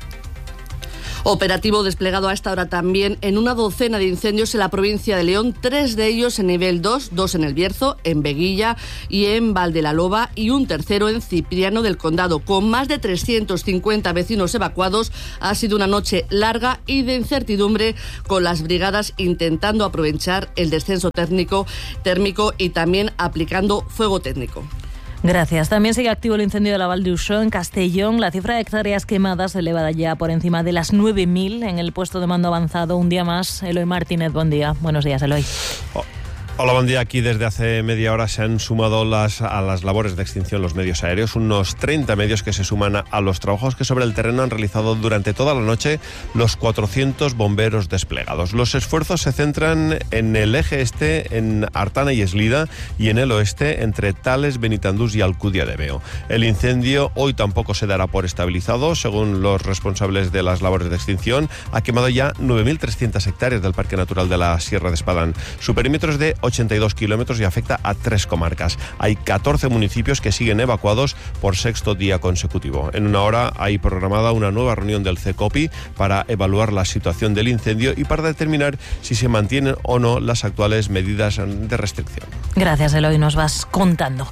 Operativo desplegado a esta hora también en una docena de incendios en la provincia de León, tres de ellos en nivel dos, dos en El Bierzo, en Veguilla y en Valdelaloba, y un tercero en Cipriano del Condado. Con más de trescientos cincuenta vecinos evacuados, ha sido una noche larga y de incertidumbre, con las brigadas intentando aprovechar el descenso térmico, térmico y también aplicando fuego técnico. Gracias. También sigue activo el incendio de la Val d'Uixó en Castellón. La cifra de hectáreas quemadas elevada ya por encima de las nueve mil en el puesto de mando avanzado. Un día más, Eloy Martínez, buen día. Buenos días, Eloy. Oh. Hola, buen día. Aquí desde hace media hora se han sumado las, a las labores de extinción los medios aéreos, unos treinta medios que se suman a, a los trabajos que sobre el terreno han realizado durante toda la noche los cuatrocientos bomberos desplegados. Los esfuerzos se centran en el eje este, en Artana y Eslida, y en el oeste, entre Tales, Benitandús y Alcudia de Veo. El incendio hoy tampoco se dará por estabilizado. Según los responsables de las labores de extinción, ha quemado ya nueve mil trescientas hectáreas del Parque Natural de la Sierra de Espadán. Su perímetro es de ochenta y dos kilómetros y afecta a tres comarcas. Hay catorce municipios que siguen evacuados por sexto día consecutivo. En una hora hay programada una nueva reunión del CECOPI para evaluar la situación del incendio y para determinar si se mantienen o no las actuales medidas de restricción. Gracias, Eloy, nos vas contando.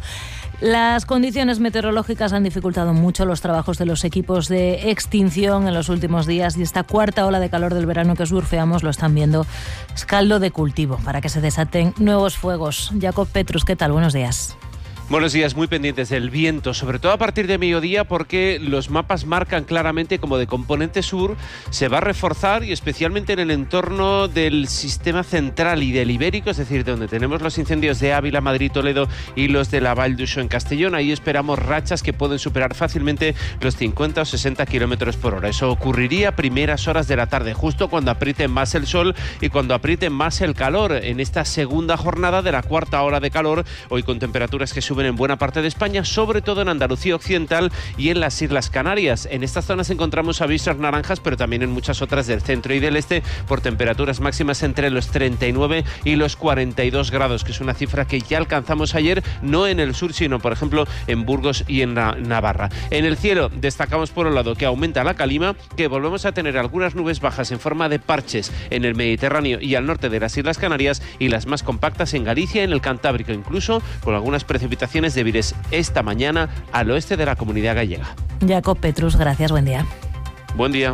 Las condiciones meteorológicas han dificultado mucho los trabajos de los equipos de extinción en los últimos días, y esta cuarta ola de calor del verano que surfeamos, lo están viendo, es caldo de cultivo para que se desaten nuevos fuegos. Jacob Petrus, ¿qué tal? Buenos días. Buenos días, muy pendientes del viento, sobre todo a partir de mediodía, porque los mapas marcan claramente como de componente sur se va a reforzar, y especialmente en el entorno del sistema central y del Ibérico, es decir, de donde tenemos los incendios de Ávila, Madrid, Toledo y los de la Val d'Uixó en Castellón. Ahí esperamos rachas que pueden superar fácilmente los cincuenta o sesenta kilómetros por hora. Eso ocurriría a primeras horas de la tarde, justo cuando apriete más el sol y cuando apriete más el calor en esta segunda jornada de la cuarta hora de calor, hoy con temperaturas que suben en buena parte de España, sobre todo en Andalucía Occidental y en las Islas Canarias. En estas zonas encontramos avisos naranjas, pero también en muchas otras del centro y del este, por temperaturas máximas entre los treinta y nueve y los cuarenta y dos grados, que es una cifra que ya alcanzamos ayer, no en el sur, sino por ejemplo en Burgos y en Navarra. En el cielo destacamos por un lado que aumenta la calima, que volvemos a tener algunas nubes bajas en forma de parches en el Mediterráneo y al norte de las Islas Canarias, y las más compactas en Galicia y en el Cantábrico, incluso con algunas precipitaciones débiles esta mañana al oeste de la Comunidad Gallega. Jacob Petrus, gracias, buen día. Buen día.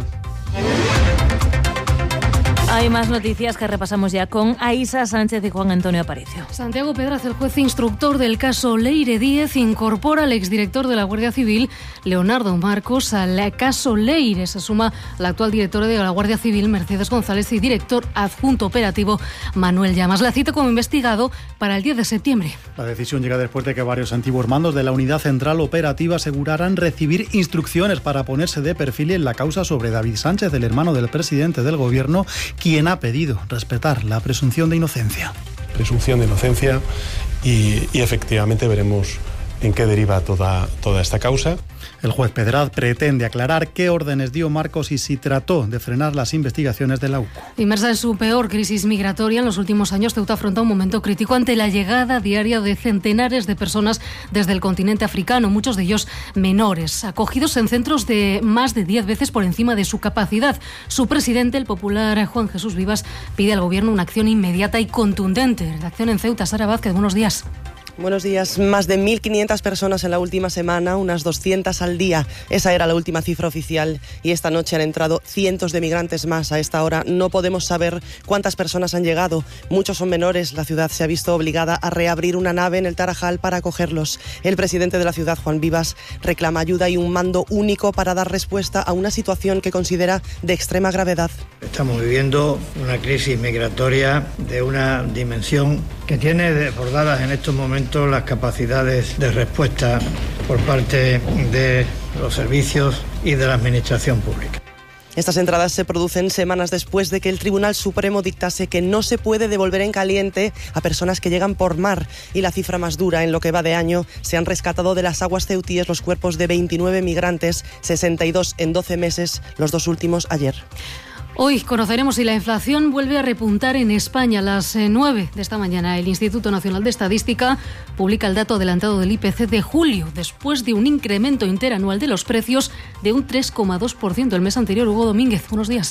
Hay más noticias que repasamos ya con Aísa Sánchez y Juan Antonio Aparicio. Santiago Pedraz, el juez instructor del caso Leire Díez, incorpora al exdirector de la Guardia Civil, Leonardo Marcos, al caso Leire. Se suma la actual directora de la Guardia Civil, Mercedes González, y director adjunto operativo, Manuel Llamas. La cita como investigado para el diez de septiembre. La decisión llega después de que varios antiguos mandos de la Unidad Central Operativa aseguraran recibir instrucciones para ponerse de perfil en la causa sobre David Sánchez, el hermano del presidente del Gobierno, quien ha pedido respetar la presunción de inocencia. Presunción de inocencia y, y efectivamente veremos en qué deriva toda, toda esta causa. El juez Pedraz pretende aclarar qué órdenes dio Marcos y si trató de frenar las investigaciones de la U C O. Inmersa en su peor crisis migratoria en los últimos años, Ceuta afronta un momento crítico ante la llegada diaria de centenares de personas desde el continente africano, muchos de ellos menores, acogidos en centros de más de diez veces por encima de su capacidad. Su presidente, el popular Juan Jesús Vivas, pide al Gobierno una acción inmediata y contundente. Redacción en Ceuta, Sara Vázquez, buenos días. Buenos días. Más de mil quinientas personas en la última semana, unas doscientas al día. Esa era la última cifra oficial y esta noche han entrado cientos de migrantes más. A esta hora no podemos saber cuántas personas han llegado. Muchos son menores. La ciudad se ha visto obligada a reabrir una nave en el Tarajal para acogerlos. El presidente de la ciudad, Juan Vivas, reclama ayuda y un mando único para dar respuesta a una situación que considera de extrema gravedad. Estamos viviendo una crisis migratoria de una dimensión que tiene desbordadas en estos momentos las capacidades de respuesta por parte de los servicios y de la administración pública. Estas entradas se producen semanas después de que el Tribunal Supremo dictase que no se puede devolver en caliente a personas que llegan por mar. Y la cifra más dura, en lo que va de año, se han rescatado de las aguas ceutíes los cuerpos de veintinueve migrantes, sesenta y dos en doce meses, los dos últimos ayer. Hoy conoceremos si la inflación vuelve a repuntar en España. A las nueve de esta mañana, el Instituto Nacional de Estadística publica el dato adelantado del I P C de julio, después de un incremento interanual de los precios de un tres coma dos por ciento el mes anterior. Hugo Domínguez, buenos días.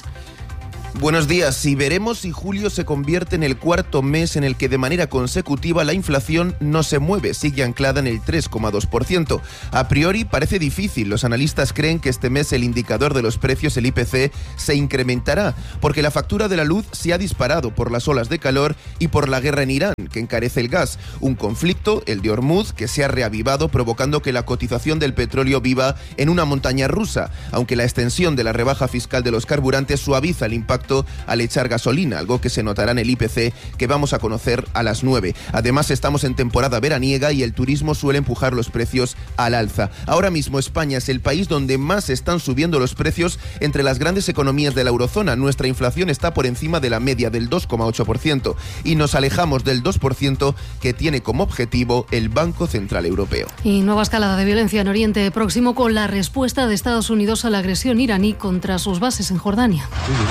Buenos días. Y veremos si julio se convierte en el cuarto mes en el que de manera consecutiva la inflación no se mueve, sigue anclada en el tres coma dos por ciento. A priori parece difícil. Los analistas creen que este mes el indicador de los precios, el I P C, se incrementará, porque la factura de la luz se ha disparado por las olas de calor y por la guerra en Irán, que encarece el gas. Un conflicto, el de Hormuz, que se ha reavivado, provocando que la cotización del petróleo viva en una montaña rusa, aunque la extensión de la rebaja fiscal de los carburantes suaviza el impacto al echar gasolina, algo que se notará en el I P C que vamos a conocer a las nueve. Además, estamos en temporada veraniega y el turismo suele empujar los precios al alza. Ahora mismo España es el país donde más están subiendo los precios entre las grandes economías de la eurozona. Nuestra inflación está por encima de la media del dos coma ocho por ciento y nos alejamos del dos por ciento que tiene como objetivo el Banco Central Europeo. Y nueva escalada de violencia en Oriente Próximo con la respuesta de Estados Unidos a la agresión iraní contra sus bases en Jordania.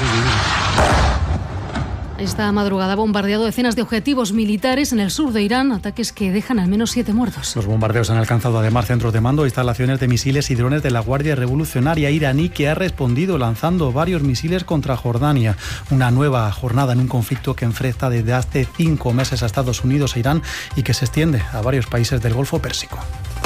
Esta madrugada ha bombardeado decenas de objetivos militares en el sur de Irán, ataques que dejan al menos siete muertos. Los bombardeos han alcanzado además centros de mando e instalaciones de misiles y drones de la Guardia Revolucionaria iraní, que ha respondido lanzando varios misiles contra Jordania. Una nueva jornada en un conflicto que enfrenta desde hace cinco meses a Estados Unidos e Irán y que se extiende a varios países del Golfo Pérsico.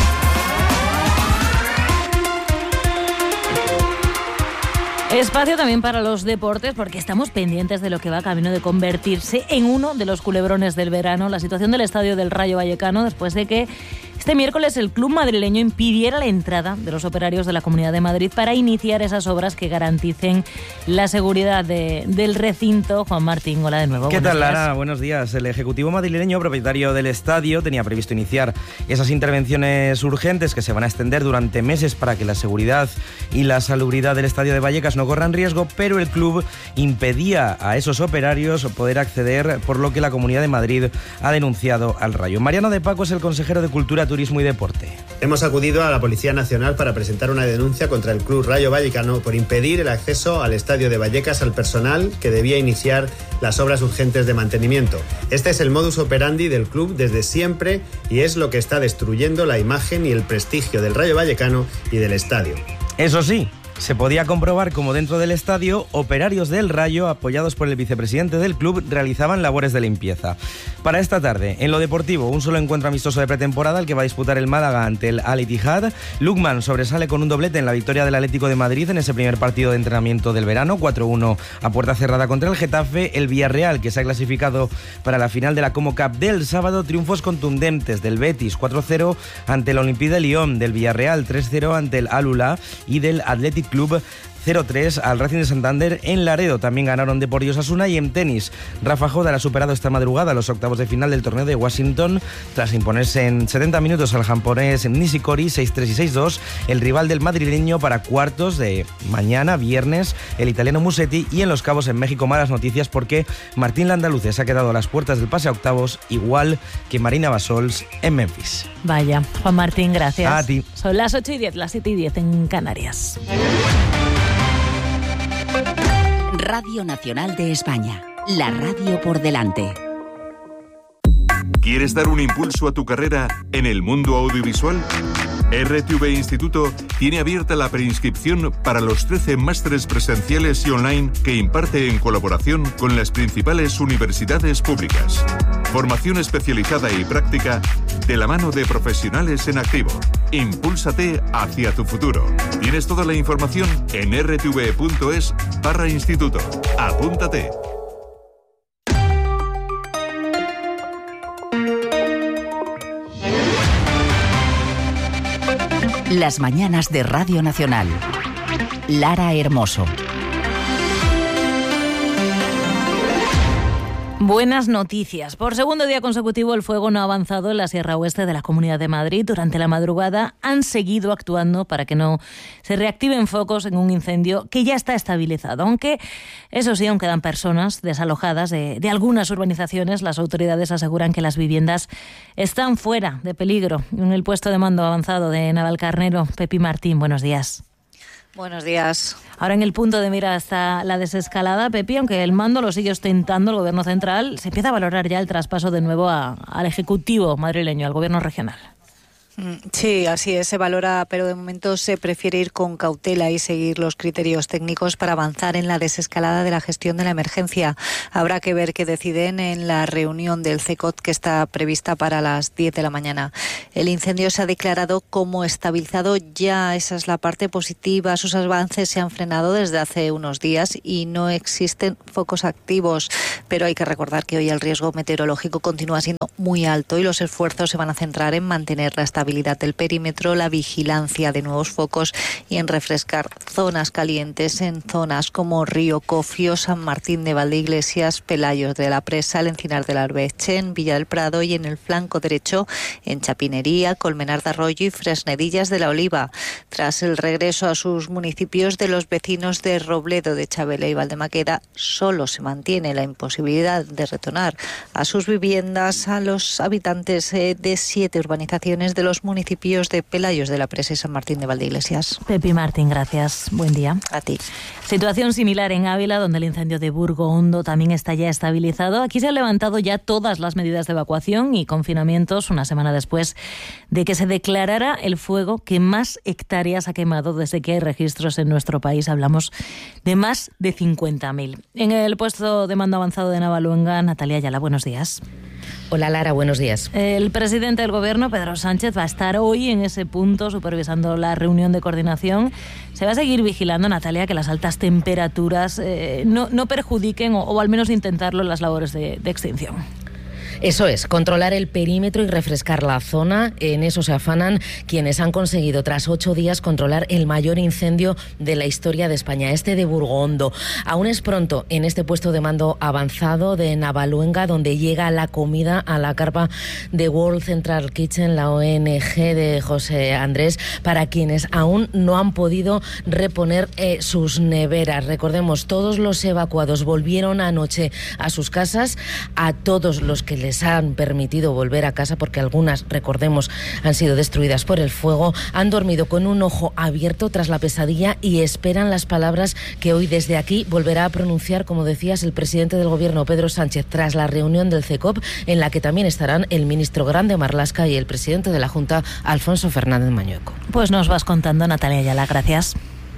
Espacio también para los deportes, porque estamos pendientes de lo que va camino de convertirse en uno de los culebrones del verano, la situación del estadio del Rayo Vallecano, después de que este miércoles el club madrileño impidiera la entrada de los operarios de la Comunidad de Madrid para iniciar esas obras que garanticen la seguridad de, del recinto. Juan Martín, hola de nuevo. ¿Qué tal, días. Lara? Buenos días. El Ejecutivo madrileño, propietario del estadio, tenía previsto iniciar esas intervenciones urgentes que se van a extender durante meses para que la seguridad y la salubridad del estadio de Vallecas no corran riesgo, pero el club impedía a esos operarios poder acceder, por lo que la Comunidad de Madrid ha denunciado al Rayo. Mariano de Paco es el consejero de Cultura, Turismo y Deporte. Hemos acudido a la Policía Nacional para presentar una denuncia contra el Club Rayo Vallecano por impedir el acceso al estadio de Vallecas al personal que debía iniciar las obras urgentes de mantenimiento. Este es el modus operandi del club desde siempre y es lo que está destruyendo la imagen y el prestigio del Rayo Vallecano y del estadio. Eso sí, se podía comprobar cómo dentro del estadio, operarios del Rayo, apoyados por el vicepresidente del club, realizaban labores de limpieza. Para esta tarde, en lo deportivo, un solo encuentro amistoso de pretemporada, el que va a disputar el Málaga ante el Al-Ittihad. Lukman sobresale con un doblete en la victoria del Atlético de Madrid en ese primer partido de entrenamiento del verano, cuatro uno a puerta cerrada contra el Getafe. El Villarreal, que se ha clasificado para la final de la Como Cup del sábado, triunfos contundentes del Betis, cuatro cero ante el Olympique de Lyon, del Villarreal, tres cero ante el Al-Ula y del Athletic Club cero tres al Racing de Santander en Laredo. También ganaron Depor y Osasuna. Y en tenis, Rafa Nadal ha superado esta madrugada los octavos de final del torneo de Washington tras imponerse en setenta minutos al japonés Nishikori seis tres y seis dos, el rival del madrileño para cuartos de mañana, viernes, el italiano Musetti. Y en Los Cabos, en México, malas noticias porque Martín Landaluce se ha quedado a las puertas del pase a octavos, igual que Marina Basols en Memphis. Vaya, Juan Martín, gracias. A ti. Son las ocho y diez, las siete y diez en Canarias. Radio Nacional de España, la radio por delante. ¿Quieres dar un impulso a tu carrera en el mundo audiovisual? R T V Instituto tiene abierta la preinscripción para los trece másteres presenciales y online que imparte en colaboración con las principales universidades públicas. Formación especializada y práctica de la mano de profesionales en activo. Impúlsate hacia tu futuro. Tienes toda la información en r t v punto es barra instituto. Apúntate. Las mañanas de Radio Nacional. Lara Hermoso. Buenas noticias. Por segundo día consecutivo el fuego no ha avanzado en la Sierra Oeste de la Comunidad de Madrid. Durante la madrugada han seguido actuando para que no se reactiven focos en un incendio que ya está estabilizado. Aunque, eso sí, aún quedan personas desalojadas de, de algunas urbanizaciones. Las autoridades aseguran que las viviendas están fuera de peligro. En el puesto de mando avanzado de Navalcarnero, Pepi Martín, buenos días. Buenos días. Ahora en el punto de mira está la desescalada, Pepi, aunque el mando lo sigue ostentando el Gobierno central, se empieza a valorar ya el traspaso de nuevo a, al Ejecutivo madrileño, al Gobierno regional. Sí, así es, se valora, pero de momento se prefiere ir con cautela y seguir los criterios técnicos para avanzar en la desescalada de la gestión de la emergencia. Habrá que ver qué deciden en la reunión del C E C O T que está prevista para las diez de la mañana. El incendio se ha declarado como estabilizado ya, esa es la parte positiva. Sus avances se han frenado desde hace unos días y no existen focos activos, pero hay que recordar que hoy el riesgo meteorológico continúa siendo muy alto y los esfuerzos se van a centrar en mantener la estabilidad del perímetro, la vigilancia de nuevos focos y en refrescar zonas calientes en zonas como Río Cofio, San Martín de Valdeiglesias, Pelayos de la Presa, el Encinar del Arbeche, en Villa del Prado y en el flanco derecho en Chapinería, Colmenar de Arroyo y Fresnedillas de la Oliva. Tras el regreso a sus municipios de los vecinos de Robledo, de Chabela y Valdemaqueda, solo se mantiene la imposibilidad de retornar a sus viviendas a los habitantes de siete urbanizaciones de los municipios de Pelayos de la Presa y San Martín de Valdeiglesias. Pepi Martín, gracias. Buen día. A ti. Situación similar en Ávila, donde el incendio de Burgo Hondo también está ya estabilizado. Aquí se han levantado ya todas las medidas de evacuación y confinamientos una semana después de que se declarara el fuego que más hectáreas ha quemado desde que hay registros en nuestro país. Hablamos de más de cincuenta mil. En el puesto de mando avanzado de Navaluenga, Natalia Ayala, buenos días. Hola Lara, buenos días. El presidente del Gobierno, Pedro Sánchez, va a estar hoy en ese punto supervisando la reunión de coordinación. Se va a seguir vigilando, Natalia, que las altas temperaturas eh, no, no perjudiquen o, o al menos intentarlo en las labores de, de extinción. Eso es, controlar el perímetro y refrescar la zona. En eso se afanan quienes han conseguido, tras ocho días, controlar el mayor incendio de la historia de España, este de Burgo Hondo. Aún es pronto en este puesto de mando avanzado de Navaluenga, donde llega la comida a la carpa de World Central Kitchen, la O N G de José Andrés, para quienes aún no han podido reponer eh, sus neveras. Recordemos, todos los evacuados volvieron anoche a sus casas. A todos los que les les han permitido volver a casa, porque algunas, recordemos, han sido destruidas por el fuego, han dormido con un ojo abierto tras la pesadilla y esperan las palabras que hoy desde aquí volverá a pronunciar, como decías, el presidente del Gobierno, Pedro Sánchez, tras la reunión del C E C O P, en la que también estarán el ministro Grande Marlaska y el presidente de la Junta, Alfonso Fernández Mañueco. Pues nos vas contando, Natalia Ayala, gracias.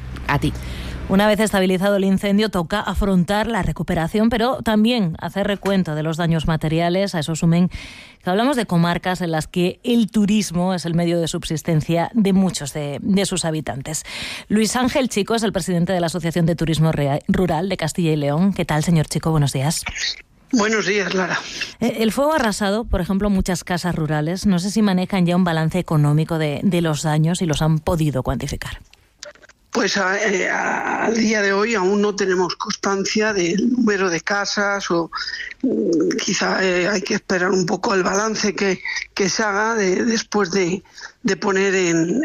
A ti. Una vez estabilizado el incendio, toca afrontar la recuperación, pero también hacer recuento de los daños materiales. A eso sumen que hablamos de comarcas en las que el turismo es el medio de subsistencia de muchos de, de sus habitantes. Luis Ángel Chico es el presidente de la Asociación de Turismo Rural de Castilla y León. ¿Qué tal, señor Chico? Buenos días. Buenos días, Lara. El fuego ha arrasado, por ejemplo, muchas casas rurales. No sé si manejan ya un balance económico de, de los daños y los han podido cuantificar. Pues a, eh, a, al día de hoy aún no tenemos constancia del número de casas o mm, quizá eh, hay que esperar un poco el balance que, que se haga de, después de, de poner en,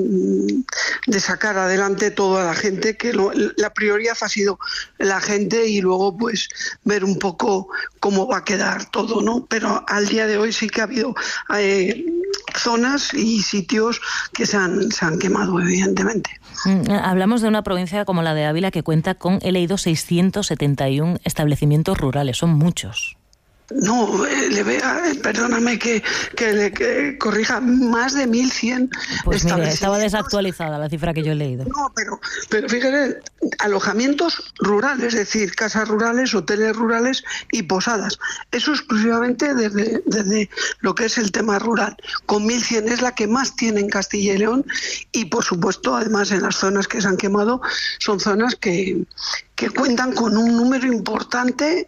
en de sacar adelante toda la gente, que lo, la prioridad ha sido la gente y luego pues ver un poco cómo va a quedar todo, ¿no? Pero al día de hoy sí que ha habido eh, zonas y sitios que se han, se han quemado, evidentemente. Hablamos de una provincia como la de Ávila que cuenta con, he leído, seiscientos setenta y uno establecimientos rurales. Son muchos. No, eh, le vea, eh, perdóname que, que le que corrija, más de mil cien pues establecimientos. Mire, estaba desactualizada la cifra que yo he leído. No, pero, pero fíjate, alojamientos rurales, es decir, casas rurales, hoteles rurales y posadas. Eso exclusivamente desde, desde lo que es el tema rural. Con mil cien es la que más tiene en Castilla y León y, por supuesto, además en las zonas que se han quemado, son zonas que... que cuentan con un número importante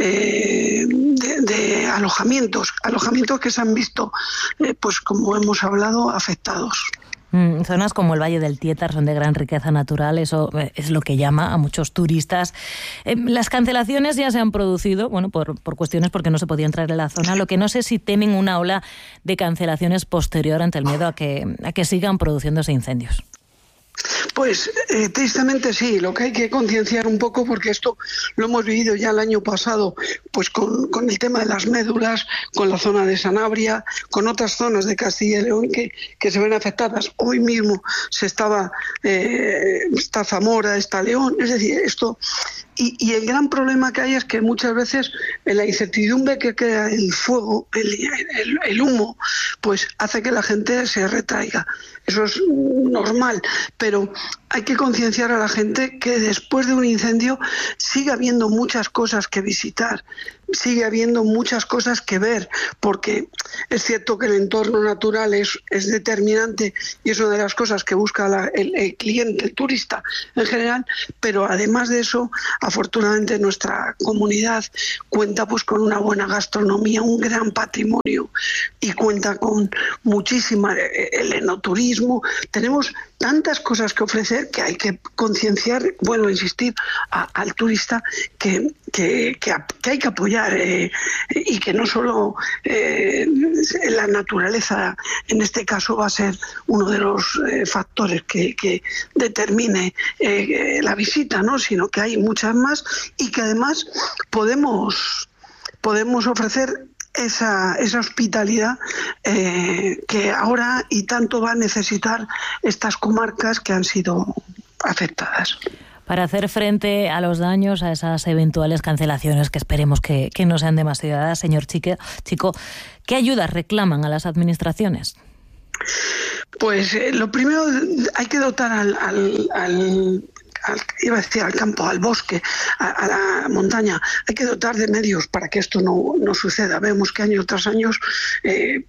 eh, de, de alojamientos, alojamientos que se han visto, eh, pues como hemos hablado, afectados. Mm, zonas como el Valle del Tietar son de gran riqueza natural, eso es lo que llama a muchos turistas. Eh, las cancelaciones ya se han producido, bueno, por, por cuestiones porque no se podía entrar en la zona. Lo que no sé si temen una ola de cancelaciones posterior ante el miedo a que, a que sigan produciéndose incendios. Pues eh, tristemente sí, lo que hay que concienciar un poco, porque esto lo hemos vivido ya el año pasado, pues con, con el tema de las médulas, con la zona de Sanabria, con otras zonas de Castilla y León que, que se ven afectadas. Hoy mismo se estaba, eh, está Zamora, está León, es decir, esto... Y, y el gran problema que hay es que muchas veces la incertidumbre que crea el fuego, el, el, el humo, pues hace que la gente se retraiga. Eso es normal, pero hay que concienciar a la gente que después de un incendio sigue habiendo muchas cosas que visitar, sigue habiendo muchas cosas que ver, porque es cierto que el entorno natural es, es determinante y es una de las cosas que busca la, el, el cliente, el turista en general, pero además de eso, afortunadamente nuestra comunidad cuenta pues con una buena gastronomía, un gran patrimonio y cuenta con muchísima el enoturismo. Tenemos tantas cosas que ofrecer que hay que concienciar, vuelvo a insistir, a, al turista que, que, que, que hay que apoyar eh, y que no solo eh, la naturaleza en este caso va a ser uno de los eh, factores que, que determine eh, la visita, ¿no? Sino que hay muchas más y que además podemos, podemos ofrecer esa, esa hospitalidad eh, que ahora y tanto va a necesitar estas comarcas que han sido afectadas. Para hacer frente a los daños, a esas eventuales cancelaciones que esperemos que, que no sean demasiadas, señor Chique, Chico, ¿qué ayudas reclaman a las administraciones? Pues eh, lo primero, hay que dotar al, al, al Al, iba a decir al campo, al bosque, a, a la montaña. Hay que dotar de medios para que esto no, no suceda. Vemos que año tras año eh,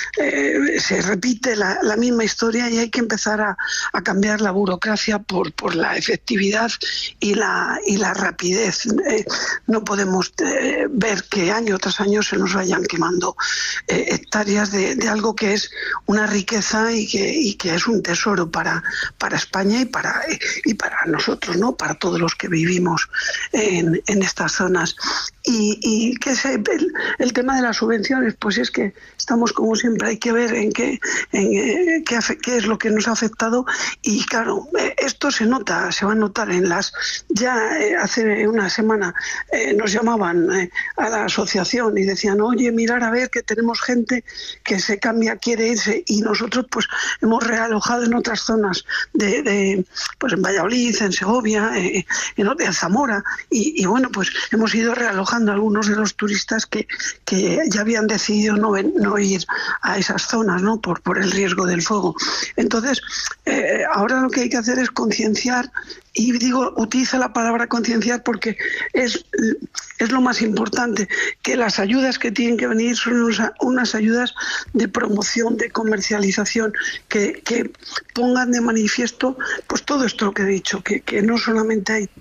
eh, se repite la, la misma historia y hay que empezar a, a cambiar la burocracia por, por la efectividad y la, y la rapidez. Eh, no podemos eh, ver que año tras año se nos vayan quemando eh, hectáreas de, de algo que es una riqueza y que, y que es un tesoro para, para España y para, y para nosotros. nosotros, ¿no? Para todos los que vivimos en, en estas zonas. Y, y que es el, el tema de las subvenciones, pues es que estamos como siempre, hay que ver en qué, en, eh, qué, qué es lo que nos ha afectado y claro, eh, esto se nota, se va a notar en las... Ya eh, hace una semana eh, nos llamaban eh, a la asociación y decían, oye, mirar a ver que tenemos gente que se cambia, quiere irse y nosotros pues hemos realojado en otras zonas de, de pues en Valladolid, en Segovia, eh, en, en Zamora y, y bueno, pues hemos ido realojando a algunos de los turistas que, que ya habían decidido no, ven, no ir a esas zonas, ¿no? Por, por el riesgo del fuego. Entonces, eh, ahora lo que hay que hacer es concienciar. Y digo, utilizo la palabra concienciar porque es, es lo más importante, que las ayudas que tienen que venir son unas, unas ayudas de promoción, de comercialización, que, que pongan de manifiesto pues todo esto que he dicho, que, que no solamente hay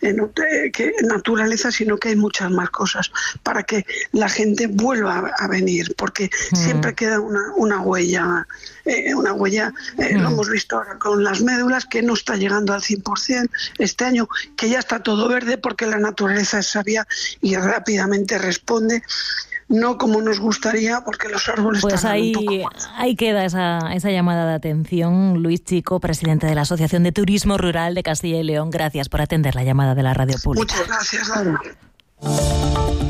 eh, que naturaleza, sino que hay muchas más cosas para que la gente vuelva a, a venir, porque mm. siempre queda una, una huella, eh, una huella, eh, mm. lo hemos visto ahora con las médulas, que no está llegando al cien por ciento, este año, que ya está todo verde porque la naturaleza es sabia y rápidamente responde, no como nos gustaría porque los árboles pues están ahí, un poco más. Ahí queda esa, esa llamada de atención. Luis Chico, presidente de la Asociación de Turismo Rural de Castilla y León, gracias por atender la llamada de la radio pública. Muchas gracias, Laura.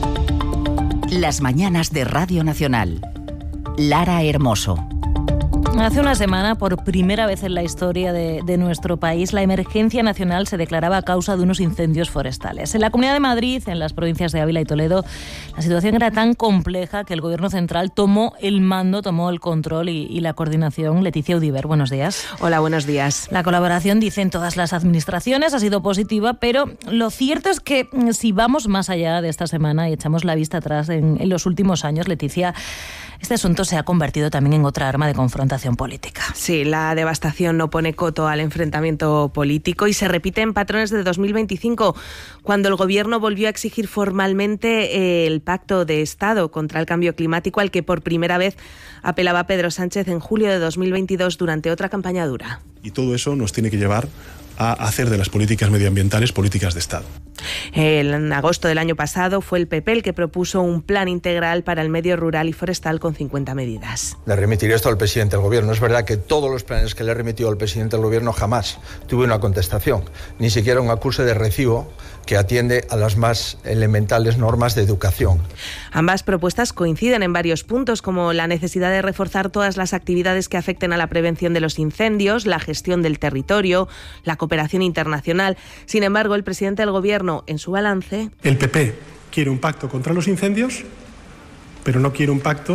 Las mañanas de Radio Nacional. Lara Hermoso. Hace una semana, por primera vez en la historia de, de nuestro país, la emergencia nacional se declaraba a causa de unos incendios forestales. En la Comunidad de Madrid, en las provincias de Ávila y Toledo, la situación era tan compleja que el Gobierno central tomó el mando, tomó el control y, y la coordinación. Leticia Udiver, buenos días. Hola, buenos días. La colaboración, dicen todas las administraciones, ha sido positiva, pero lo cierto es que si vamos más allá de esta semana y echamos la vista atrás en, en los últimos años, Leticia, este asunto se ha convertido también en otra arma de confrontación política. Sí, la devastación no pone coto al enfrentamiento político y se repite en patrones de dos mil veinticinco, cuando el Gobierno volvió a exigir formalmente el Pacto de Estado contra el Cambio Climático, al que por primera vez apelaba Pedro Sánchez en julio de dos mil veintidós durante otra campaña dura. Y todo eso nos tiene que llevar a hacer de las políticas medioambientales políticas de Estado. En agosto del año pasado fue el P P el que propuso un plan integral para el medio rural y forestal con cincuenta medidas. Le remitiré esto al presidente del Gobierno. Es verdad que todos los planes que le he remitido al presidente del Gobierno jamás tuve una contestación, ni siquiera un acuse de recibo que atiende a las más elementales normas de educación. Ambas propuestas coinciden en varios puntos, como la necesidad de reforzar todas las actividades que afecten a la prevención de los incendios, la gestión del territorio, la cooperación internacional. Sin embargo, el presidente del Gobierno, en su balance... El P P quiere un pacto contra los incendios, pero no quiere un pacto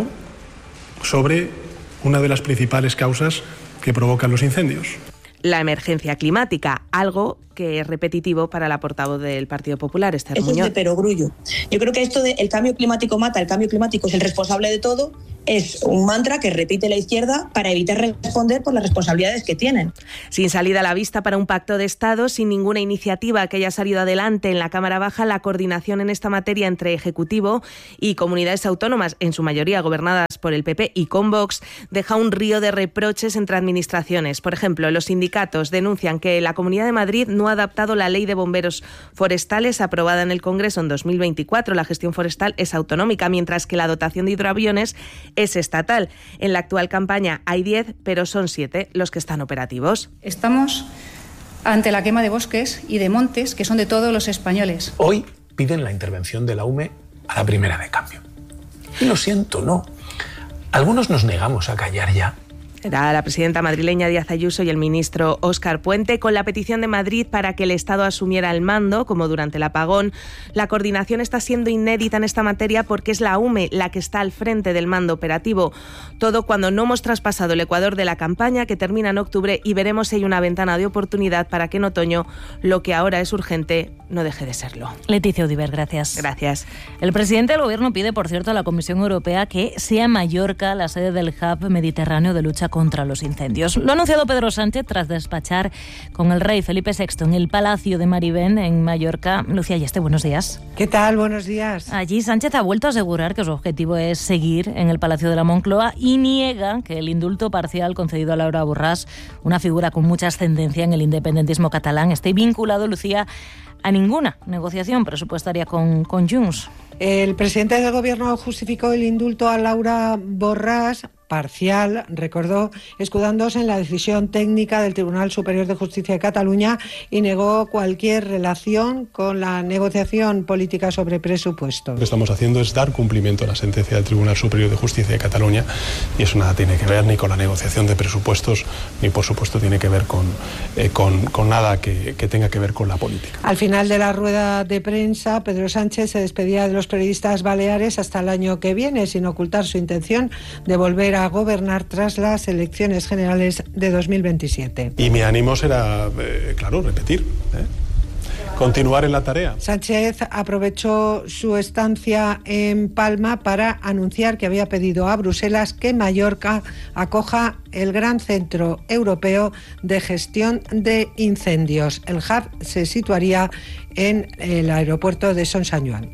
sobre una de las principales causas que provocan los incendios. La emergencia climática, algo que es repetitivo para la portavoz del Partido Popular, Esther Muñoz. Eso es de perogrullo. Yo creo que esto de el cambio climático mata, el cambio climático es el responsable de todo, es un mantra que repite la izquierda para evitar responder por las responsabilidades que tienen. Sin salida a la vista para un pacto de Estado, sin ninguna iniciativa que haya salido adelante en la Cámara Baja, la coordinación en esta materia entre Ejecutivo y comunidades autónomas, en su mayoría gobernadas por el P P y con Vox, deja un río de reproches entre administraciones. Por ejemplo, los sindicatos denuncian que la Comunidad de Madrid no ha adaptado la Ley de Bomberos Forestales aprobada en el Congreso en dos mil veinticuatro. La gestión forestal es autonómica, mientras que la dotación de hidroaviones es estatal. En la actual campaña hay diez, pero son siete los que están operativos. Estamos ante la quema de bosques y de montes que son de todos los españoles. Hoy piden la intervención de la U M E a la primera de cambio. Y lo siento, no. Algunos nos negamos a callar ya. Era la presidenta madrileña Díaz Ayuso y el ministro Óscar Puente con la petición de Madrid para que el Estado asumiera el mando, como durante el apagón. La coordinación está siendo inédita en esta materia porque es la U M E la que está al frente del mando operativo. Todo cuando no hemos traspasado el ecuador de la campaña, que termina en octubre, y veremos si hay una ventana de oportunidad para que en otoño lo que ahora es urgente no deje de serlo. Leticia Udiver, gracias. Gracias. El presidente del Gobierno pide, por cierto, a la Comisión Europea que sea Mallorca la sede del Hub Mediterráneo de lucha contra los incendios. Lo ha anunciado Pedro Sánchez tras despachar con el rey Felipe sexto en el Palacio de Marivén, en Mallorca. Lucía Yeste, buenos días. ¿Qué tal? Buenos días. Allí Sánchez ha vuelto a asegurar que su objetivo es seguir en el Palacio de la Moncloa y niega que el indulto parcial concedido a Laura Borràs, una figura con mucha ascendencia en el independentismo catalán, esté vinculado, Lucía, a ninguna negociación presupuestaria con, con Junts. El presidente del Gobierno justificó el indulto a Laura Borràs parcial, recordó, escudándose en la decisión técnica del Tribunal Superior de Justicia de Cataluña, y negó cualquier relación con la negociación política sobre presupuestos. Lo que estamos haciendo es dar cumplimiento a la sentencia del Tribunal Superior de Justicia de Cataluña, y eso nada tiene que ver ni con la negociación de presupuestos, ni por supuesto tiene que ver con, eh, con, con nada que, que tenga que ver con la política. Al final de la rueda de prensa, Pedro Sánchez se despedía de los periodistas baleares hasta el año que viene, sin ocultar su intención de volver a gobernar tras las elecciones generales de dos mil veintisiete. Y mi ánimo será, eh, claro, repetir, ¿eh? continuar en la tarea. Sánchez aprovechó su estancia en Palma para anunciar que había pedido a Bruselas que Mallorca acoja el gran centro europeo de gestión de incendios. El hub se situaría en el aeropuerto de Son Sanyuan.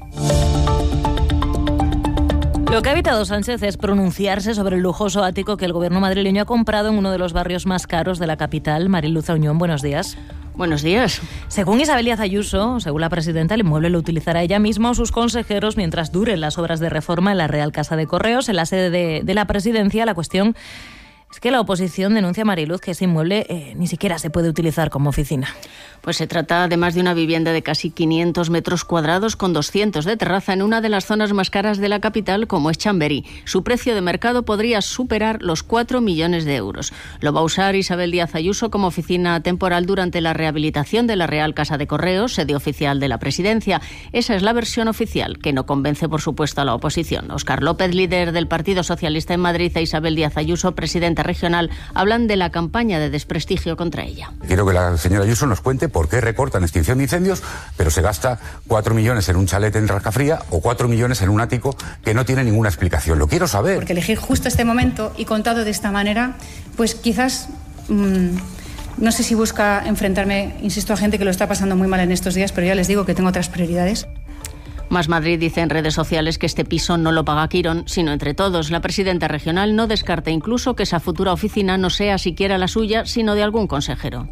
Lo que ha evitado Sánchez es pronunciarse sobre el lujoso ático que el gobierno madrileño ha comprado en uno de los barrios más caros de la capital. Mariluz Auñón, buenos días. Buenos días. Según Isabel Díaz Ayuso, según la presidenta, el inmueble lo utilizará ella misma o sus consejeros mientras duren las obras de reforma en la Real Casa de Correos, en la sede de, de la presidencia. La cuestión Es que la oposición denuncia, Mariluz, que ese inmueble eh, ni siquiera se puede utilizar como oficina. Pues se trata además de una vivienda de casi quinientos metros cuadrados con doscientos de terraza en una de las zonas más caras de la capital, como es Chamberí. Su precio de mercado podría superar los cuatro millones de euros. Lo va a usar Isabel Díaz Ayuso como oficina temporal durante la rehabilitación de la Real Casa de Correos, sede oficial de la presidencia. Esa es la versión oficial, que no convence, por supuesto, a la oposición. Óscar López, líder del Partido Socialista en Madrid, e Isabel Díaz Ayuso, presidenta regional, hablan de la campaña de desprestigio contra ella. Quiero que la señora Ayuso nos cuente por qué recorta en extinción de incendios, pero se gasta cuatro millones en un chalet en Rascafría o cuatro millones en un ático que no tiene ninguna explicación. Lo quiero saber. Porque elegir justo este momento y contado de esta manera, pues quizás... Mmm, no sé si busca enfrentarme, insisto, a gente que lo está pasando muy mal en estos días, pero ya les digo que tengo otras prioridades. Más Madrid dice en redes sociales que este piso no lo paga Quirón, sino entre todos. La presidenta regional no descarta incluso que esa futura oficina no sea siquiera la suya, sino de algún consejero.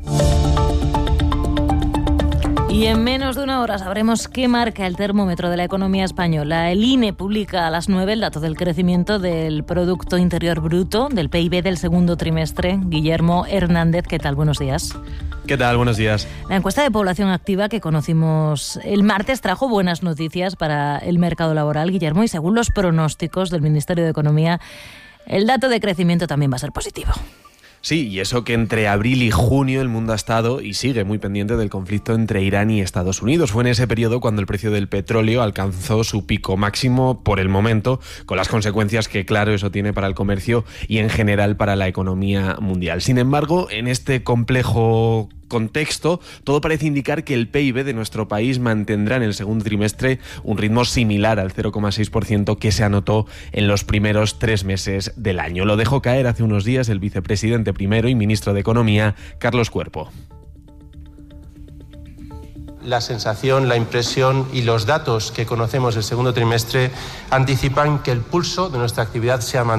Y en menos de una hora sabremos qué marca el termómetro de la economía española. El I N E publica a las nueve el dato del crecimiento del Producto Interior Bruto, del P I B del segundo trimestre. Guillermo Hernández, ¿qué tal? Buenos días. ¿Qué tal? Buenos días. La encuesta de población activa que conocimos el martes trajo buenas noticias para el mercado laboral, Guillermo, y según los pronósticos del Ministerio de Economía, el dato de crecimiento también va a ser positivo. Sí, y eso que entre abril y junio el mundo ha estado y sigue muy pendiente del conflicto entre Irán y Estados Unidos. Fue en ese periodo cuando el precio del petróleo alcanzó su pico máximo por el momento, con las consecuencias que, claro, eso tiene para el comercio y en general para la economía mundial. Sin embargo, en este complejo contexto, todo parece indicar que el P I B de nuestro país mantendrá en el segundo trimestre un ritmo similar al cero coma seis por ciento que se anotó en los primeros tres meses del año. Lo dejó caer hace unos días el vicepresidente primero y ministro de Economía, Carlos Cuerpo. La sensación, la impresión y los datos que conocemos del segundo trimestre anticipan que el pulso de nuestra actividad se ha mantenido